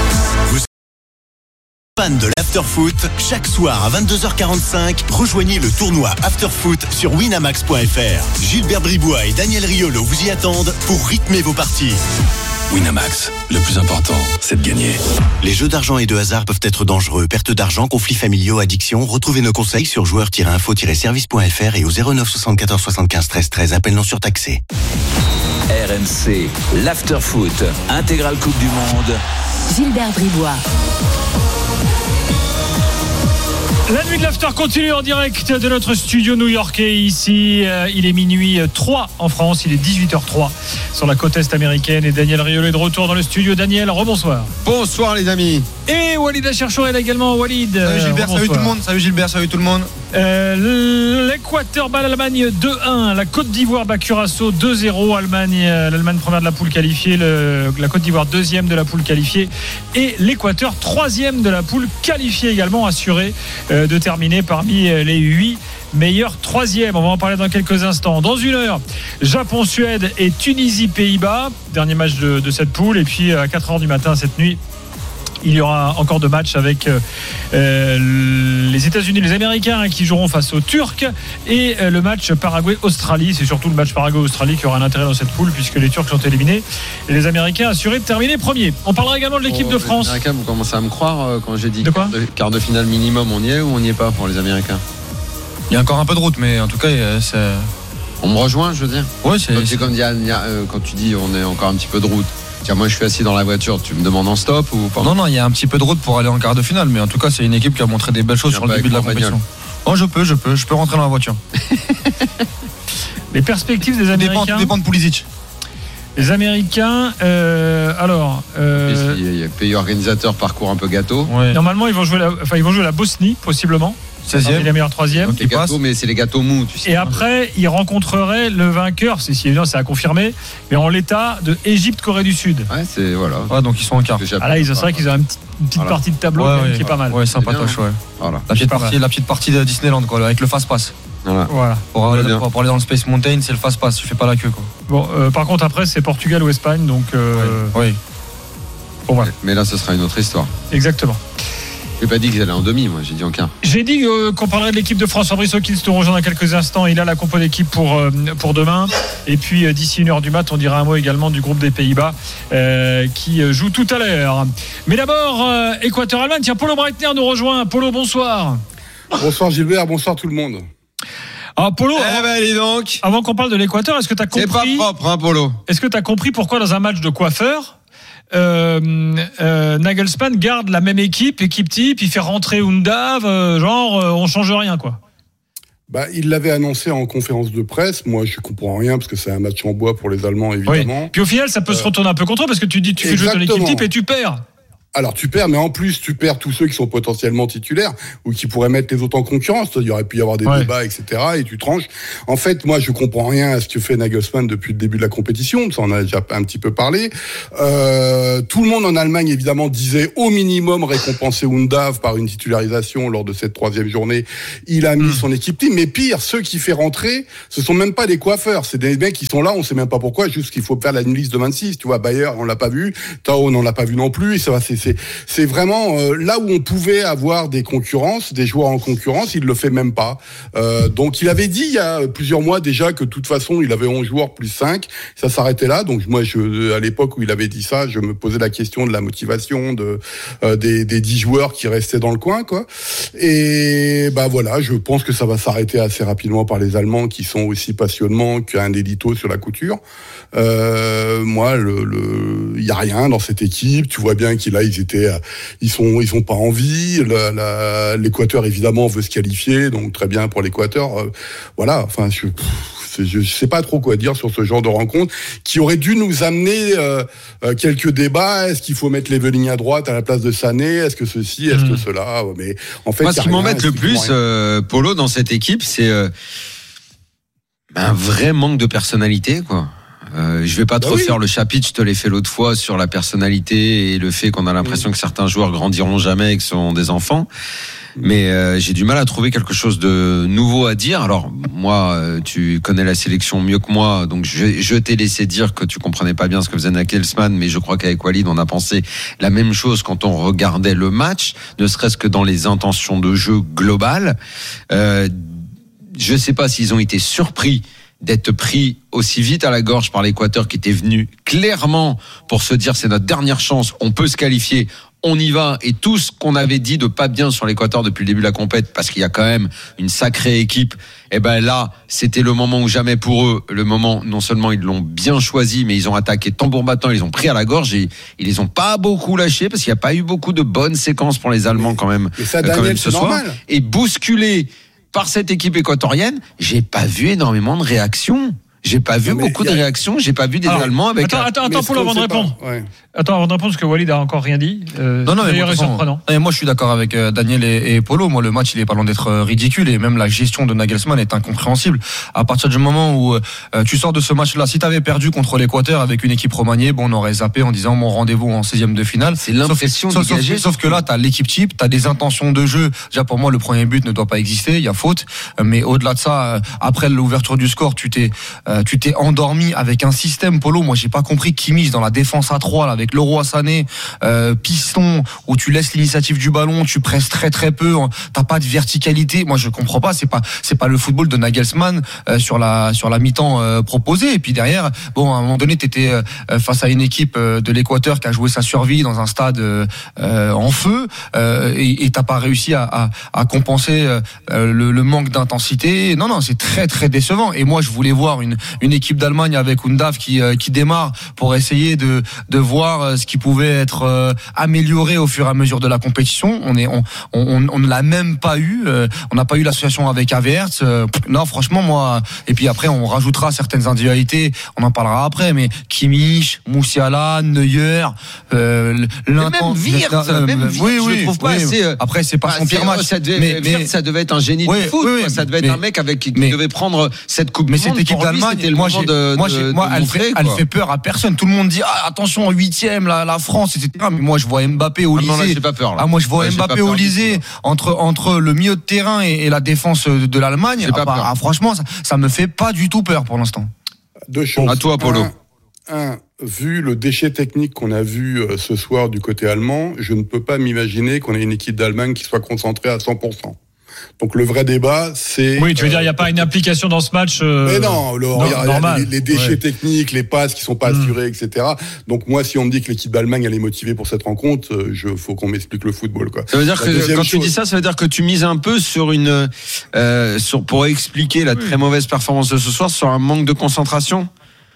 Fan de l'afterfoot, chaque soir à 22h45, rejoignez le tournoi Afterfoot sur winamax.fr. Gilbert Bribois et Daniel Riolo vous y attendent pour rythmer vos parties. Winamax, le plus important, c'est de gagner. Les jeux d'argent et de hasard peuvent être dangereux. Perte d'argent, conflits familiaux, addiction. Retrouvez nos conseils sur joueurs-info-service.fr et au 09 74 75 13 13. Appel non surtaxé. RMC, l'afterfoot, intégrale Coupe du Monde. Gilbert Bribois. La nuit de l'after continue en direct de notre studio new-yorkais ici. Il est minuit 3 en France, il est 18h03 sur la côte est américaine et Daniel Riolo est de retour dans le studio. Daniel, rebonsoir. Bonsoir les amis. Et Walid Acharchour est également. Walid. Salut Gilbert, salut tout le monde. Salut Gilbert, salut tout le monde. L'Équateur bat l'Allemagne 2-1. La Côte d'Ivoire bat Curaçao 2-0. L'Allemagne première de la poule qualifiée, la Côte d'Ivoire deuxième de la poule qualifiée et l'Équateur troisième de la poule qualifiée également, assuré de terminer parmi les 8 meilleurs troisièmes. On va en parler dans quelques instants. Dans une heure, Japon-Suède et Tunisie-Pays-Bas, dernier match de cette poule. Et puis à 4h du matin cette nuit, il y aura encore 2 matchs avec les États-Unis, les Américains qui joueront face aux Turcs et le match Paraguay-Australie. C'est surtout le match Paraguay-Australie qui aura un intérêt dans cette poule puisque les Turcs sont éliminés et les Américains assurés de terminer premiers. On parlera également de l'équipe de France. Les Américains, vous commencez à me croire quand j'ai dit de quoi quart de finale minimum, on y est ou on n'y est pas pour les Américains? Il y a encore un peu de route, mais en tout cas, on me rejoint, je veux dire. Ouais, c'est comme quand tu dis on est encore un petit peu de route. Tiens, moi je suis assis dans la voiture, tu me demandes en stop ou pas? Non, il y a un petit peu de route pour aller en quart de finale, mais en tout cas, c'est une équipe qui a montré des belles choses sur le début de la compétition. Oh, je peux rentrer dans la voiture. Les perspectives des Américains. Tout dépend de Pulisic. Les Américains, il y a pays organisateur, parcours un peu gâteau. Ouais. Normalement, ils vont jouer la Bosnie, possiblement. 16e. Les meilleurs 3e. Les gâteaux, mais c'est les gâteaux mous, tu sais. Et après, ils rencontreraient le vainqueur, c'est à confirmer, mais en l'état de Égypte-Corée du Sud. Ouais, c'est voilà. Ouais, donc ils sont en quart. C'est vrai qu'ils ont une petite partie de tableau qui est pas mal. Ouais, sympatoche, ouais. Voilà. La petite partie de Disneyland, quoi, avec le fast-pass. Voilà. Pour aller dans le Space Mountain, c'est le fast-pass, tu fais pas la queue, quoi. Bon, par contre, après, c'est Portugal ou Espagne, donc. Oui. Bon, voilà. Mais là, ce sera une autre histoire. Exactement. J'ai pas dit qu'ils allaient en demi, moi j'ai dit en quart. J'ai dit qu'on parlerait de l'équipe de France. Fabrice Hawkins nous rejoint dans quelques instants. Il a la compo d'équipe pour demain. Et puis d'ici 1h du mat, on dira un mot également du groupe des Pays-Bas qui joue tout à l'heure. Mais d'abord, Équateur-Allemagne. Tiens, Polo Breitner nous rejoint. Polo, bonsoir. Bonsoir Gilbert, bonsoir tout le monde. Ah, Polo, dis donc. avant qu'on parle de l'Équateur, est-ce que tu as compris? C'est pas propre, hein, Polo. Est-ce que tu as compris pourquoi dans un match de coiffeur Nagelsmann garde la même équipe type, il fait rentrer Undav, on change rien, quoi? Il l'avait annoncé en conférence de presse. Moi, je comprends rien parce que c'est un match en bois pour les Allemands, évidemment. Oui. Puis au final, ça peut se retourner un peu contre eux parce que tu fais jouer ton équipe type et tu perds. Alors tu perds, mais en plus tu perds tous ceux qui sont potentiellement titulaires ou qui pourraient mettre les autres en concurrence. Il y aurait pu y avoir des débats, etc. Et tu tranches. En fait, moi je comprends rien à ce que fait Nagelsmann depuis le début de la compétition. Ça on a déjà un petit peu parlé. Tout le monde en Allemagne évidemment disait au minimum récompenser Undav par une titularisation lors de cette 3e journée. Il a mis son équipe team, mais pire, ceux qui fait rentrer, ce sont même pas des coiffeurs, c'est des mecs qui sont là, on sait même pas pourquoi, juste qu'il faut faire une liste de 26. Tu vois, Bayer on l'a pas vu, Tao on l'a pas vu non plus. Et ça va, c'est vraiment là où on pouvait avoir des concurrences, des joueurs en concurrence, il le fait même pas. Donc il avait dit il y a plusieurs mois déjà que de toute façon il avait 11 joueurs plus 5, ça s'arrêtait là. Donc moi à l'époque où il avait dit ça, je me posais la question de la motivation des 10 joueurs qui restaient dans le coin, quoi. Et bah voilà, je pense que ça va s'arrêter assez rapidement par les Allemands qui sont aussi passionnants qu'un Elito sur la couture. Moi, il y a rien dans cette équipe. Tu vois bien ils sont pas en vie. L'Équateur évidemment veut se qualifier, donc très bien pour l'Équateur. Voilà. Enfin, je sais pas trop quoi dire sur ce genre de rencontre qui aurait dû nous amener quelques débats. Est-ce qu'il faut mettre Leveling à droite à la place de Sané? Est-ce que ceci? Est-ce que cela? Mais en fait, moi, ce qui m'embête le plus, Polo, dans cette équipe, c'est un vrai manque de personnalité, quoi. Je vais pas te refaire le chapitre, je te l'ai fait l'autre fois sur la personnalité et le fait qu'on a l'impression que certains joueurs grandiront jamais et que sont des enfants. Mais j'ai du mal à trouver quelque chose de nouveau à dire. Alors moi, tu connais la sélection mieux que moi, donc je t'ai laissé dire que tu comprenais pas bien ce que faisait Nagelsmann, mais je crois qu'avec Walid, on a pensé la même chose quand on regardait le match, ne serait-ce que dans les intentions de jeu globales. Je sais pas s'ils ont été surpris d'être pris aussi vite à la gorge par l'Équateur qui était venu clairement pour se dire c'est notre dernière chance, on peut se qualifier, on y va, et tout ce qu'on avait dit de pas bien sur l'Équateur depuis le début de la compète, parce qu'il y a quand même une sacrée équipe, et ben là c'était le moment ou jamais pour eux, le moment, non seulement ils l'ont bien choisi, mais ils ont attaqué tambour battant, ils ont pris à la gorge et ils les ont pas beaucoup lâchés, parce qu'il n'y a pas eu beaucoup de bonnes séquences pour les Allemands quand même, ce soir, normal. Et bousculé par cette équipe équatorienne, j'ai pas vu énormément de réactions. J'ai pas vu beaucoup de réactions. J'ai pas vu des Allemands avec. Attends, Paul, avant de répondre. Attends, avant de répondre, parce que Walid a encore rien dit. Non, mais surprenant. Moi, je suis d'accord avec Daniel et Polo. Moi, le match, il est pas loin d'être ridicule, et même la gestion de Nagelsmann est incompréhensible. À partir du moment où tu sors de ce match-là, si t'avais perdu contre l'Équateur avec une équipe remaniée, on aurait zappé en disant mon rendez-vous en 16e de finale. C'est l'impression dégagée. Sauf que là, t'as l'équipe type, t'as des intentions de jeu. Déjà, pour moi, le premier but ne doit pas exister. Il y a faute. Mais au-delà de ça, après l'ouverture du score, tu t'es endormi avec un système, Polo. Moi, j'ai pas compris Kimmich dans la défense à 3 là, avec Leroy Sané, piston, où tu laisses l'initiative du ballon, tu presses très très peu, t'as pas de verticalité. Moi, je comprends pas. C'est pas le football de Nagelsmann sur la mi-temps proposée. Et puis derrière, à un moment donné, t'étais face à une équipe de l'Équateur qui a joué sa survie dans un stade en feu, et t'as pas réussi à compenser le manque d'intensité. Non, c'est très très décevant. Et moi, je voulais voir une équipe d'Allemagne avec Undav qui démarre pour essayer de voir ce qui pouvait être amélioré au fur et à mesure de la compétition. On ne l'a même pas eu. On n'a pas eu l'association avec Havertz. Non, franchement, moi. Et puis après, on rajoutera certaines individualités. On en parlera après. Mais Kimmich, Musiala, Neuer, même Wirtz, je le trouve pas assez. Après, c'est pas son pire match. Ça devait être un génie du foot. Ça devait être un mec qui devait prendre cette coupe. Mais cette équipe d'Allemagne, elle fait peur à personne. Tout le monde dit attention, 8e, la France, etc. Mais moi, je vois Mbappé au Élysée. Non, là, j'ai pas peur. Là. Moi, je vois Mbappé au Élysée entre le milieu de terrain et la défense de l'Allemagne. Franchement, ça me fait pas du tout peur pour l'instant. Deux choses. À toi, Polo. Vu le déchet technique qu'on a vu ce soir du côté allemand, je ne peux pas m'imaginer qu'on ait une équipe d'Allemagne qui soit concentrée à 100%. Donc le vrai débat, c'est... Oui, tu veux dire, il n'y a pas une application dans ce match mais non, les déchets techniques, les passes qui ne sont pas assurées, etc. Donc moi, si on me dit que l'équipe d'Allemagne, elle est motivée pour cette rencontre, faut qu'on m'explique le football, quoi. Ça veut dire que quand tu dis ça veut dire que tu mises un peu sur pour expliquer la très mauvaise performance de ce soir, sur un manque de concentration ?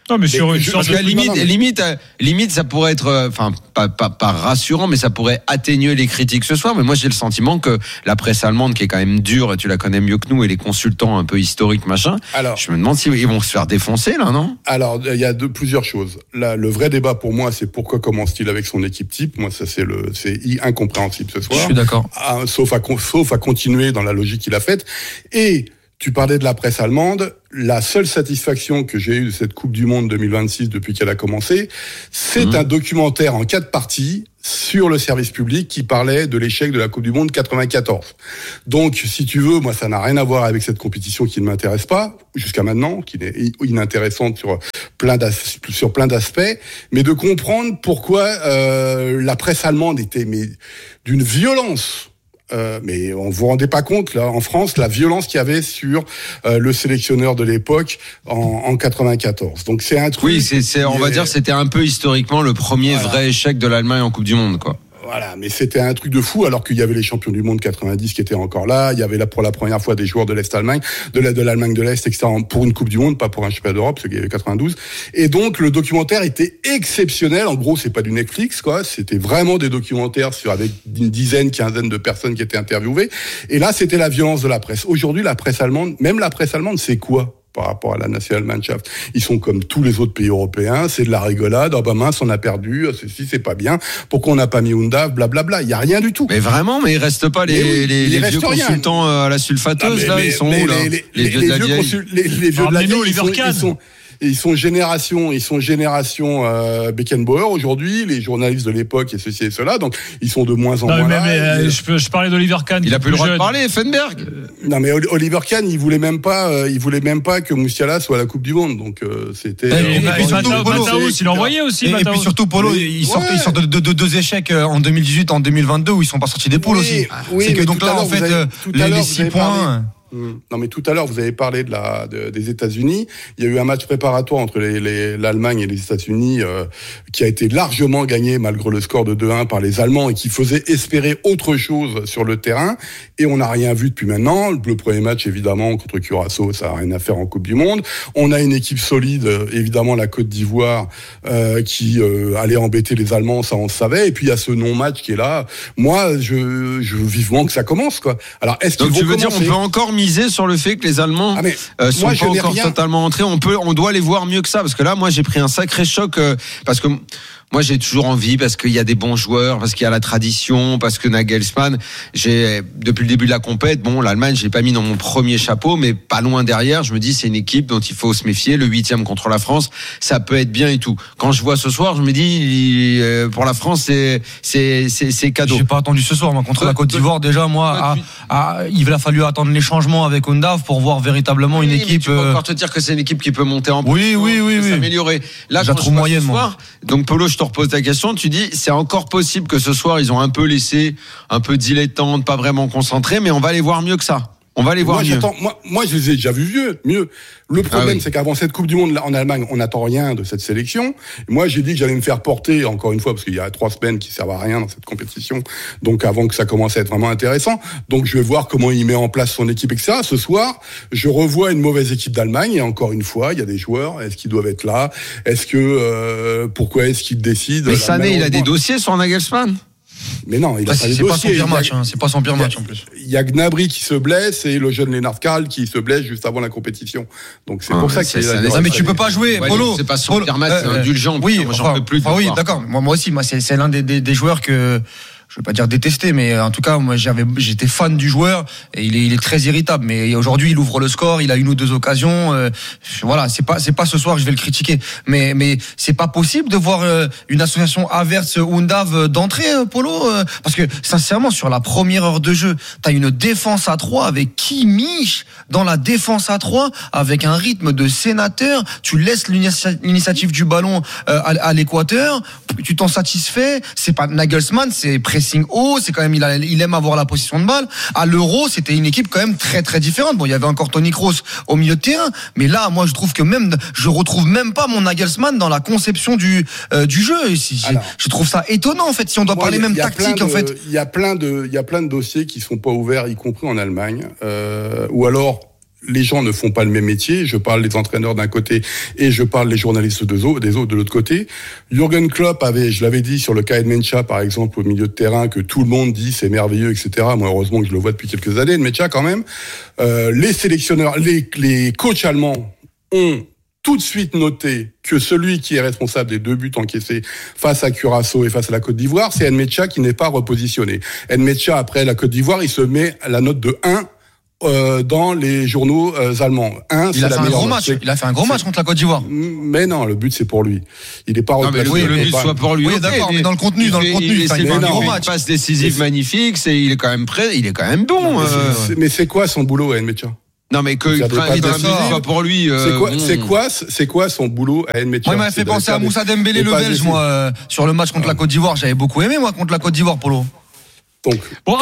Non, mais sur une parce que limite, ça pourrait être, pas rassurant, mais ça pourrait atténuer les critiques ce soir. Mais moi, j'ai le sentiment que la presse allemande, qui est quand même dure, et tu la connais mieux que nous, et les consultants un peu historiques, machin. Alors, je me demande s'ils vont se faire défoncer, là, non? Alors, il y a plusieurs choses. Là, le vrai débat pour moi, c'est pourquoi commence-t-il avec son équipe type. Moi, ça, c'est incompréhensible ce soir. Je suis d'accord. Sauf à continuer dans la logique qu'il a faite. Et tu parlais de la presse allemande. La seule satisfaction que j'ai eue de cette Coupe du Monde 2026 depuis qu'elle a commencé, c'est un documentaire en 4 parties sur le service public qui parlait de l'échec de la Coupe du Monde 94. Donc, si tu veux, moi, ça n'a rien à voir avec cette compétition qui ne m'intéresse pas jusqu'à maintenant, qui est inintéressante sur plein d'aspects, mais de comprendre pourquoi la presse allemande était d'une violence. Mais on vous rendez pas compte là en France la violence qu'il y avait sur le sélectionneur de l'époque en 94. Donc c'est un truc. Oui, on va dire c'était un peu historiquement le premier vrai échec de l'Allemagne en Coupe du Monde, quoi. Voilà, mais c'était un truc de fou, alors qu'il y avait les champions du monde 90 qui étaient encore là, il y avait là pour la première fois des joueurs de l'Est-Allemagne, de l'Allemagne de l'Est, etc., pour une Coupe du Monde, pas pour un championnat d'Europe, parce qu'il y avait 92. Et donc, le documentaire était exceptionnel. En gros, c'est pas du Netflix, quoi. C'était vraiment des documentaires avec une dizaine, quinzaine de personnes qui étaient interviewées. Et là, c'était la violence de la presse. Aujourd'hui, la presse allemande, même la presse allemande, c'est quoi? Par rapport à la Nationalmannschaft. Ils sont comme tous les autres pays européens, c'est de la rigolade, mince, on a perdu, ceci c'est pas bien, pourquoi on n'a pas mis Undav, blablabla, il y a rien du tout. Mais vraiment, mais il reste pas les vieux consultants à la sulfateuse, là, ils sont où, là? Les vieux de la vieille. Les vieux de la vieille, ils sont génération Beckenbauer aujourd'hui, les journalistes de l'époque et ceci et cela, donc ils sont de moins en moins là. Je parlais d'Oliver Kahn. Il a plus le droit de parler, Effenberg. Non mais Oliver Kahn, il voulait même pas que Musiala soit à la Coupe du Monde, donc c'était. Mataus, il envoyait aussi. Et puis surtout Polo, ils sortent de 2 échecs en 2018, en 2022 où ils sont pas sortis des poules aussi. C'est que donc là en fait les 6 points. Non, mais tout à l'heure, vous avez parlé des États-Unis. Il y a eu un match préparatoire entre l'Allemagne et les États-Unis qui a été largement gagné malgré le score de 2-1 par les Allemands et qui faisait espérer autre chose sur le terrain. Et on n'a rien vu depuis maintenant. Le premier match, évidemment, contre Curaçao, ça n'a rien à faire en Coupe du Monde. On a une équipe solide, évidemment, la Côte d'Ivoire qui allait embêter les Allemands, ça on le savait. Et puis il y a ce non-match qui est là. Moi, je veux vivement que ça commence, quoi. Alors, est-ce qu'ils vont tu veux dire on peut encore miser sur le fait que les Allemands sont pas encore totalement entrés? On doit les voir mieux que ça, parce que là, moi, j'ai pris un sacré choc parce que moi, j'ai toujours envie, parce qu'il y a des bons joueurs, parce qu'il y a la tradition, parce que Nagelsmann, depuis le début de la compète, l'Allemagne, je l'ai pas mis dans mon premier chapeau, mais pas loin derrière, je me dis, c'est une équipe dont il faut se méfier. Le 8e contre la France, ça peut être bien et tout. Quand je vois ce soir, je me dis, pour la France, c'est cadeau. J'ai pas attendu ce soir, moi, contre la Côte d'Ivoire, déjà, il a fallu attendre les changements avec Undav pour voir véritablement une équipe. Tu peux encore te dire que c'est une équipe qui peut monter en puissance, s'améliorer. Là, quand je vois ce soir, donc Polo, je te repose ta question, tu dis c'est encore possible que ce soir ils ont un peu laissé, un peu dilettante, pas vraiment concentré, mais on va les voir mieux que ça. On va les voir mieux. Moi, je les ai déjà vus mieux. Le problème, c'est qu'avant cette Coupe du Monde en Allemagne, on n'attend rien de cette sélection. Moi, j'ai dit que j'allais me faire porter, encore une fois, parce qu'il y a 3 semaines qui servent à rien dans cette compétition. Donc, avant que ça commence à être vraiment intéressant. Donc, je vais voir comment il met en place son équipe, etc. Ce soir, je revois une mauvaise équipe d'Allemagne. Et encore une fois, il y a des joueurs. Est-ce qu'ils doivent être là? Pourquoi est-ce qu'ils décident? Mais Sané, il a des dossiers sur Nagelsmann? Mais non, il a pas les dossiers. C'est pas son pire match, c'est pas son pire match en plus. Il y a Gnabry qui se blesse et le jeune Lennart Karl qui se blesse juste avant la compétition. Donc c'est pour ça que c'est. Mais tu peux pas jouer, Polo. C'est pas son pire match, c'est indulgent. Oui, j'en peux plus. Oui, d'accord. Moi aussi, c'est l'un des joueurs que je veux pas dire détester, mais en tout cas, moi, j'étais fan du joueur et il est très irritable. Mais aujourd'hui, il ouvre le score, il a 1 ou 2 occasions. Voilà, c'est pas ce soir que je vais le critiquer. Mais c'est pas possible de voir une association Havertz Undav d'entrée, Polo, parce que sincèrement, sur la première heure de jeu, t'as une défense à 3 avec Kimmich dans la défense à 3 avec un rythme de sénateur. Tu laisses l'initiative du ballon à l'Équateur, tu t'en satisfais. C'est pas Nagelsmann, c'est pressing haut, c'est quand même il aime avoir la possession de balle. À l'Euro, c'était une équipe quand même très très différente. Bon, il y avait encore Toni Kroos au milieu de terrain, mais là, moi, je trouve que je retrouve même pas mon Nagelsmann dans la conception du jeu. Je trouve ça étonnant en fait. Si on doit parler même tactique, en fait. Il y a plein de dossiers qui sont pas ouverts, y compris en Allemagne, ou alors les gens ne font pas le même métier. Je parle des entraîneurs d'un côté et je parle des journalistes de l'autre côté. Jürgen Klopp je l'avais dit sur le cas Edmencha, par exemple, au milieu de terrain, que tout le monde dit c'est merveilleux, etc. Moi, heureusement que je le vois depuis quelques années, Edmencha quand même. Les sélectionneurs, les coachs allemands ont tout de suite noté que celui qui est responsable des 2 buts encaissés face à Curaçao et face à la Côte d'Ivoire, c'est Edmencha qui n'est pas repositionné. Edmencha, après la Côte d'Ivoire, il se met à la note de 1 dans les journaux allemands. Il a fait un gros match contre la Côte d'Ivoire. Mais non, le but c'est pour lui. Il n'est pas replacé. Le but soit pour lui. Oui, d'accord, mais dans le contenu, il fait un gros match. Passe décisif magnifique, il est quand même prêt, il est quand même bon. Mais c'est quoi son boulot, Edmencha? Non, mais que il soit pour lui. C'est quoi son boulot à Edmencha? Moi, il m'a fait penser à Moussa Dembélé, le Belge, moi, sur le match contre la Côte d'Ivoire. J'avais beaucoup aimé, moi, contre la Côte d'Ivoire, Polo. Donc,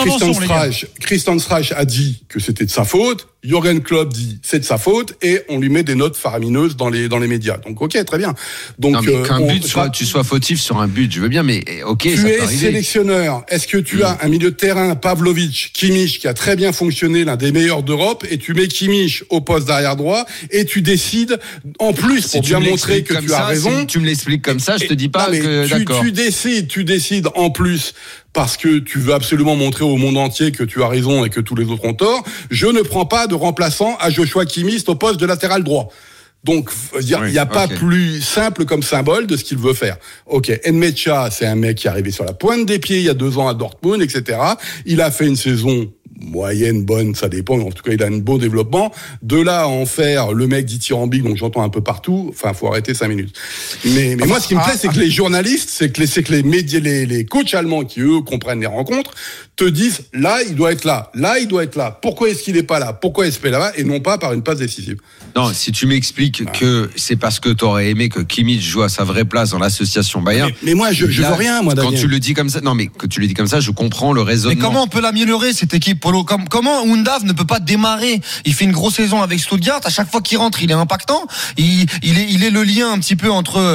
Christian Streich a dit que c'était de sa faute. Jürgen Klopp dit c'est de sa faute et on lui met des notes faramineuses dans les médias. Donc ok, très bien. Donc non, mais qu'un but tu sois fautif sur un but, je veux bien, mais ok. Tu es sélectionneur. Est-ce que tu as un milieu de terrain, Pavlovic, Kimmich, qui a très bien fonctionné, l'un des meilleurs d'Europe, et tu mets Kimmich au poste d'arrière droit et tu décides en plus pour bien montrer que tu as raison. Si tu me l'expliques comme ça, je te dis pas que d'accord. Tu décides en plus parce que tu veux absolument montrer au monde entier que tu as raison et que tous les autres ont tort. Je ne prends pas de remplaçant à Joshua Kimmich au poste de latéral droit. Donc, il n'y a pas plus simple comme symbole de ce qu'il veut faire. Ok, Edmencha, c'est un mec qui est arrivé sur la pointe des pieds il y a 2 ans à Dortmund, etc. Il a fait une saison moyenne, bonne, ça dépend. En tout cas, il a un beau développement. De là à en faire le mec dithyrambique, donc j'entends un peu partout. Enfin, faut arrêter 5 minutes. Mais moi, ce qui me plaît, c'est que les journalistes, c'est que les médias, les coachs allemands qui eux comprennent les rencontres, te disent là, il doit être là. Là, il doit être là. Pourquoi est-ce qu'il n'est pas là? Pourquoi est-ce qu'il est là-bas? Et non pas par une passe décisive. Non, si tu m'expliques que c'est parce que t'aurais aimé que Kimmich joue à sa vraie place dans l'association Bayern. Mais moi, je vois rien, moi, Daniel. Quand tu le dis comme ça, non, mais que tu le dis comme ça, je comprends le raisonnement. Mais comment on peut l'améliorer, cette équipe, Polo? Comment Undav ne peut pas démarrer? Il fait une grosse saison avec Stuttgart. À chaque fois qu'il rentre, il est impactant. Il est le lien un petit peu entre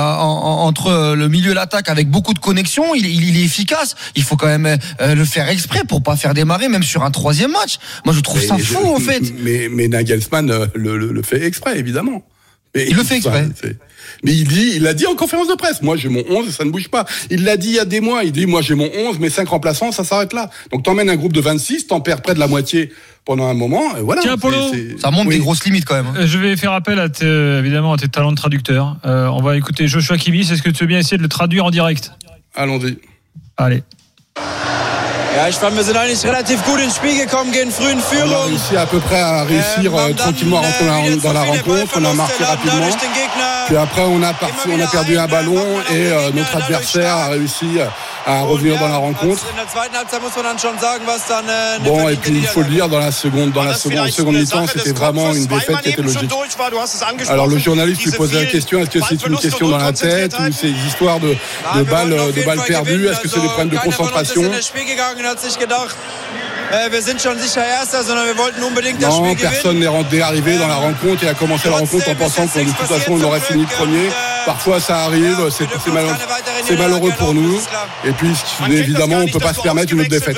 le milieu et l'attaque avec beaucoup de connexions. Il est efficace. Il faut quand même le faire exprès pour pas faire démarrer, même sur un 3e match. Moi, je trouve ça fou, en fait. Mais Nagelsmann le fait exprès, évidemment. Il le fait exprès. Mais il l'a dit en conférence de presse. Moi, j'ai mon 11 et ça ne bouge pas. Il l'a dit il y a des mois. Il dit, moi, j'ai mon 11, mes 5 remplaçants, ça s'arrête là. Donc, t'emmènes un groupe de 26, t'en perds près de la moitié pendant un moment. Et voilà. Tiens, Polo, ça montre des grosses limites quand même. Je vais faire appel évidemment à tes talents de traducteur. On va écouter Joshua Kimmich. Est-ce que tu veux bien essayer de le traduire en direct? Allons-y. Allez. Ja, ich fand, wir sind eigentlich relativ gut ins Spiel gekommen, gehen früh in Führung. On a réussi à peu près à réussir tranquillement à rentrer dans la rencontre. On a marqué rapidement. Puis après, on a perdu un ballon et notre adversaire a réussi à revenir dans la rencontre. Bon, et puis il faut le dire, dans la seconde mi-temps, c'était vraiment une défaite qui était logique. Alors le journaliste lui posait la question, est-ce que c'est une question dans la tête ou c'est une histoire de balles perdues? Est-ce que c'est des problèmes de concentration? Non, personne n'est arrivé dans la rencontre et a commencé la rencontre en pensant que de toute façon on aurait fini premier. Parfois ça arrive, c'est malheureux pour nous. Et puis évidemment on ne peut pas se permettre une autre défaite.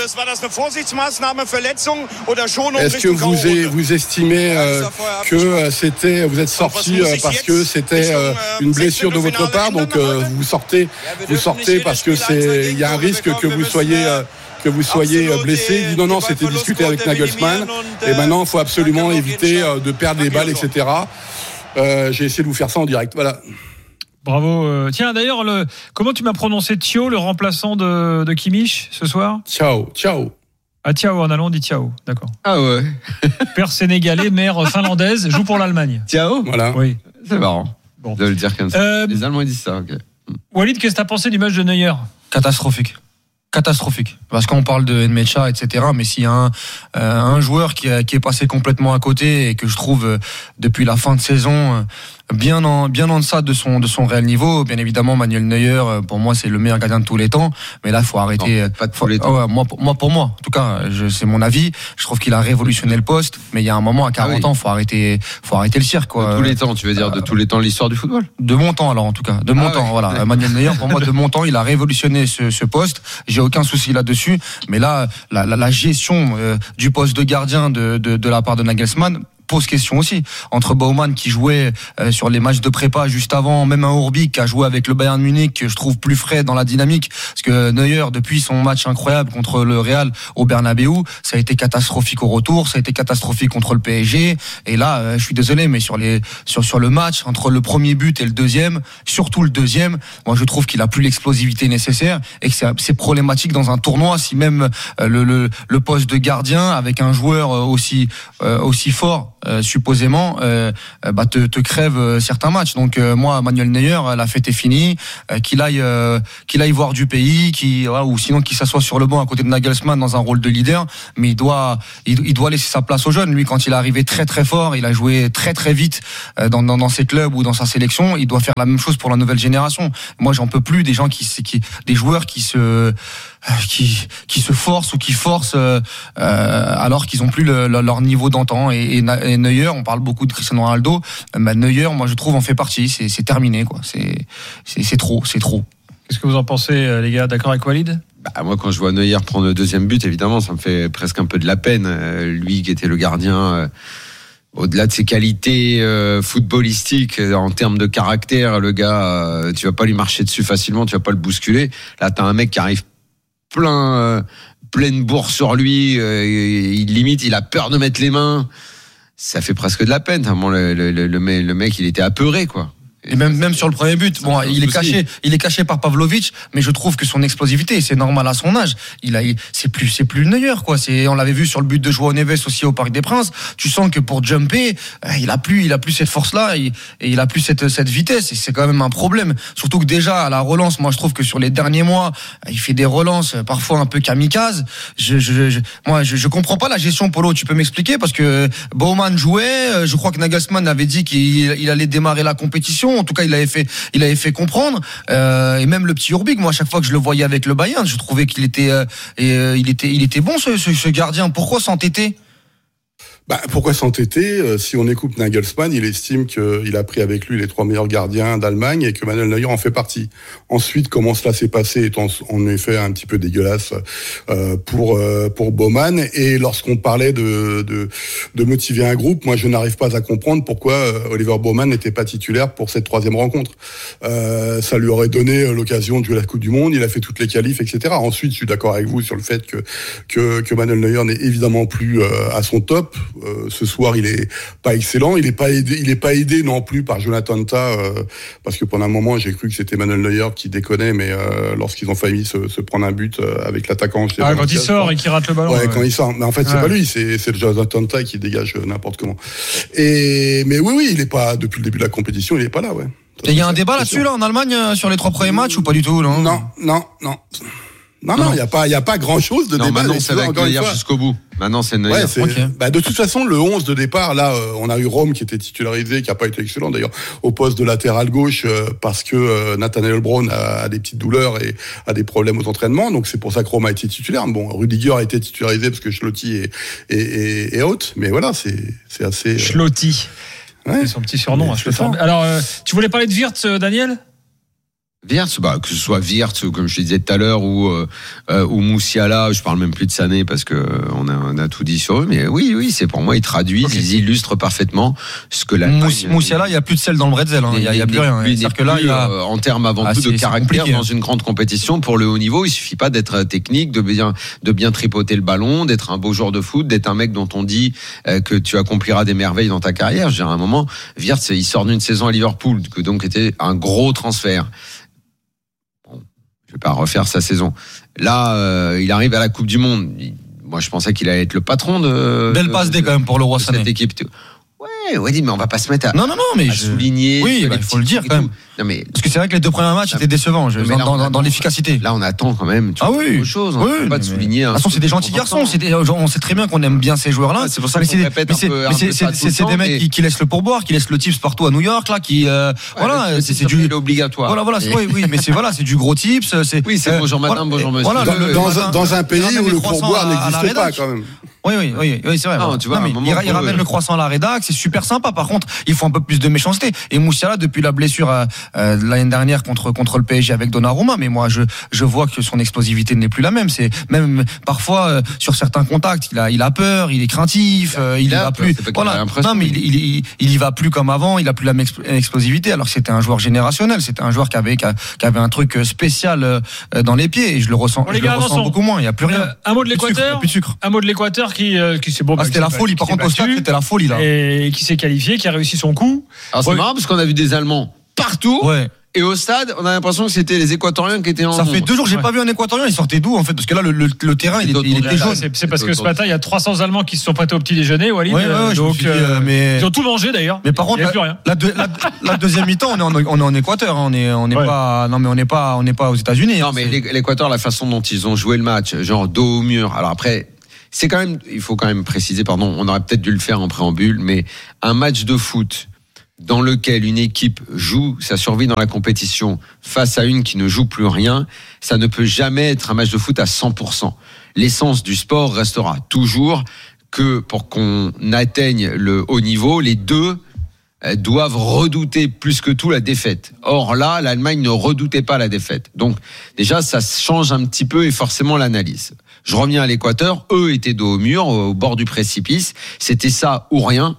Est-ce que vous estimez que vous êtes sorti parce que c'était une blessure de votre part, donc vous sortez parce que il y a un risque que vous soyez blessé? Il dit non, c'était discuté avec Nagelsmann et maintenant il faut absolument éviter de perdre les balles, etc. J'ai essayé de vous faire ça en direct, voilà. Bravo. Tiens, d'ailleurs, comment tu m'as prononcé Thio, le remplaçant de Kimmich ce soir? Ciao. Ah, Thiao, en allant, on dit Thiao, d'accord. Ah ouais. Père sénégalais, mère finlandaise, joue pour l'Allemagne. Thiao? Voilà. Oui. C'est marrant de le dire comme ça. Les Allemands ils disent ça, ok. Walid, qu'est-ce que t'as pensé du match de Neuer? Catastrophique. Parce qu'on parle de Edmencha, etc. Mais s'il y a un joueur qui est passé complètement à côté et que je trouve depuis la fin de saison bien en deçà de son réel niveau, bien évidemment Manuel Neuer, pour moi c'est le meilleur gardien de tous les temps. Mais là faut arrêter. Non, pas de tous les temps. Pour moi, en tout cas, c'est mon avis. Je trouve qu'il a révolutionné le poste. Mais il y a un moment à 40 ans, faut arrêter le cirque, quoi. De tous les temps, tu veux dire de tous les temps de l'histoire du football? De mon temps alors en tout cas, de mon temps. Voilà, Manuel Neuer, pour moi de mon temps, il a révolutionné ce poste. J'ai aucun souci là-dessus. Mais là, la gestion du poste de gardien de la part de Nagelsmann, pose question aussi. Entre Baumann qui jouait sur les matchs de prépa juste avant, même un Urbic qui a joué avec le Bayern Munich, que je trouve plus frais dans la dynamique, parce que Neuer, depuis son match incroyable contre le Real au Bernabeu, ça a été catastrophique au retour, ça a été catastrophique contre le PSG, et là, je suis désolé, mais sur le match, entre le premier but et le deuxième, surtout le deuxième, moi je trouve qu'il a plus l'explosivité nécessaire, et que c'est problématique dans un tournoi, si même le poste de gardien, avec un joueur aussi fort, supposément, te crève certains matchs. Donc moi, Manuel Neuer, la fête est finie, qu'il aille voir du pays, ou sinon qu'il s'assoie sur le banc à côté de Nagelsmann dans un rôle de leader, mais il doit laisser sa place aux jeunes. Lui, quand il est arrivé très très fort, il a joué très très vite dans ses clubs ou dans sa sélection, il doit faire la même chose pour la nouvelle génération. Moi, j'en peux plus des gens des joueurs qui se forcent ou qui forcent alors qu'ils ont plus leur niveau d'antan, et Neuer, on parle beaucoup de Cristiano Ronaldo, Neuer, moi je trouve, en fait partie. C'est terminé, quoi. C'est trop. Qu'est-ce que vous en pensez, les gars? D'accord avec Walid? Moi, quand je vois Neuer prendre le deuxième but, évidemment, ça me fait presque un peu de la peine. Lui qui était le gardien, au-delà de ses qualités footballistiques, en termes de caractère, le gars, tu vas pas lui marcher dessus facilement, tu vas pas le bousculer. Là, t'as un mec qui arrive pleine bourre sur lui, il a peur de mettre les mains. Ça fait presque de la peine. Le mec, il était apeuré, quoi. Et même sur le premier but, bon, il est caché par Pavlovic, mais je trouve que son explosivité, c'est normal à son âge. C'est plus Neuer, quoi. On l'avait vu sur le but de João Neves aussi au Parc des Princes. Tu sens que pour jumper, il a plus cette force-là, et il a plus cette vitesse, et c'est quand même un problème. Surtout que déjà, à la relance, moi, je trouve que sur les derniers mois, il fait des relances parfois un peu kamikazes. Je comprends pas la gestion, Polo. Tu peux m'expliquer? Parce que Baumann jouait, je crois que Nagelsmann avait dit qu'il allait démarrer la compétition. En tout cas, il avait fait comprendre. Et même le petit Urbic, moi, à chaque fois que je le voyais avec le Bayern, je trouvais qu'il était bon, ce gardien. Pourquoi s'entêter? Pourquoi s'entêter? Si on écoute Nagelsmann, il estime qu'il a pris avec lui les 3 meilleurs gardiens d'Allemagne et que Manuel Neuer en fait partie. Ensuite, comment cela s'est passé est en effet un petit peu dégueulasse pour Baumann. Et lorsqu'on parlait de motiver un groupe, moi je n'arrive pas à comprendre pourquoi Oliver Baumann n'était pas titulaire pour cette 3e rencontre. Ça lui aurait donné l'occasion de jouer la Coupe du Monde, il a fait toutes les qualifs, etc. Ensuite, je suis d'accord avec vous sur le fait que Manuel Neuer n'est évidemment plus à son top. Ce soir, il est pas excellent. Il est pas aidé non plus par Jonathan Tah, parce que pendant un moment, j'ai cru que c'était Manuel Neuer qui déconnait, mais lorsqu'ils ont failli se prendre un but avec l'attaquant. Quand il sort et qu'il rate le ballon. Ouais, quand il sort. Mais en fait, c'est pas lui, c'est le Jonathan Tah qui dégage n'importe comment. Mais oui, il est pas, depuis le début de la compétition, il est pas là, ouais. Et il y a un débat là-dessus, là, en Allemagne, sur les 3 premiers matchs, ou pas du tout, non? Non, il y a pas grand-chose de débat. Maintenant, c'est avec Neuer jusqu'au bout. Maintenant, c'est Neuer. Ouais, de toute façon, le 11 de départ, là, on a eu Rome qui était titularisé, qui a pas été excellent d'ailleurs, au poste de latéral gauche, parce que Nathaniel Brown a des petites douleurs et a des problèmes aux entraînements. Donc c'est pour ça que Rome a été titulaire. Bon, Rudiger a été titularisé parce que Schlotti est out. Mais voilà, c'est assez. Schlotti. Ouais. C'est son petit surnom. Alors, tu voulais parler de Wirtz, Daniel? Wirtz, que ce soit Wirtz, comme je disais tout à l'heure, ou Moussiala, je parle même plus de Sané parce que on a tout dit sur eux, mais oui, c'est pour moi, ils traduisent, ils illustrent parfaitement ce que Moussiala, il y a plus de sel dans le bretzel, il y a plus rien. C'est-à-dire que là, en termes avant tout de caractère dans une grande compétition, pour le haut niveau, il suffit pas d'être technique, de bien tripoter le ballon, d'être un beau joueur de foot, d'être un mec dont on dit que tu accompliras des merveilles dans ta carrière. Je veux dire, à un moment, Wirtz, il sort d'une saison à Liverpool, que donc était un gros transfert. Je vais pas refaire sa saison. Là, il arrive à la Coupe du Monde. Moi, je pensais qu'il allait être le patron de. Belle passe D quand même pour le Roi Sané. Cette équipe. Ouais, mais on va pas se mettre à souligner. Oui, il faut le dire quand même. Non, mais parce que c'est vrai que les 2 premiers matchs étaient décevants dans l'efficacité. Là, on attend quand même. Autre chose. On peut pas te souligner. De toute façon, c'est des gentils garçons. On sait très bien qu'on aime bien ces joueurs-là. C'est pour ça qu'on répète un peu. C'est des mecs qui laissent le pourboire, qui laissent le tips partout à New York, là, qui voilà, c'est du obligatoire. Voilà, oui, mais c'est du gros tips. Oui, c'est bonjour madame, bonjour monsieur. Dans un pays où le pourboire n'existe pas quand même. Oui, c'est vrai. Non, tu vois, il ramène le croissant à la rédac, c'est super sympa. Par contre, il faut un peu plus de méchanceté. Et Moussiala, depuis la blessure l'année dernière contre le PSG avec Donnarumma, mais moi je vois que son explosivité n'est plus la même. C'est même parfois sur certains contacts, il a peur, il est craintif, il y va plus. Voilà. Non, mais il y va plus comme avant, il a plus la même explosivité. Alors que c'était un joueur générationnel, c'était un joueur qui avait un truc spécial dans les pieds. Et je le ressens beaucoup moins. Il y a plus rien. Un mot de l'Équateur. Un mot de l'Équateur qui s'est bon. C'était la folie. Par contre, au stade, c'était la folie là. Et qui s'est qualifié, qui a réussi son coup. Alors c'est marrant parce qu'on a vu des Allemands partout. Ouais. Et au stade, on a l'impression que c'était les Équatoriens qui étaient en. Ça fait 2 jours que j'ai pas vu un Équatorien. Il sortait d'où en fait? Parce que là, le terrain, il était jaune. C'est parce que ce matin, il y a 300 Allemands qui se sont prêtés au petit déjeuner. Walid. Donc mais ils ont tout mangé d'ailleurs. Mais par contre, il y a plus rien. La deuxième mi-temps, on est en Équateur. On n'est pas. Non, mais on n'est pas aux États-Unis. Non, mais l'Équateur, la façon dont ils ont joué le match, genre dos au mur. Alors après. C'est quand même, il faut quand même préciser, pardon, on aurait peut-être dû le faire en préambule, mais un match de foot dans lequel une équipe joue sa survie dans la compétition face à une qui ne joue plus rien, ça ne peut jamais être un match de foot à 100%. L'essence du sport restera toujours que pour qu'on atteigne le haut niveau, les deux doivent redouter plus que tout la défaite. Or là, l'Allemagne ne redoutait pas la défaite. Donc déjà, ça change un petit peu et forcément l'analyse. Je reviens à l'Équateur, eux étaient dos au mur, au bord du précipice, c'était ça ou rien.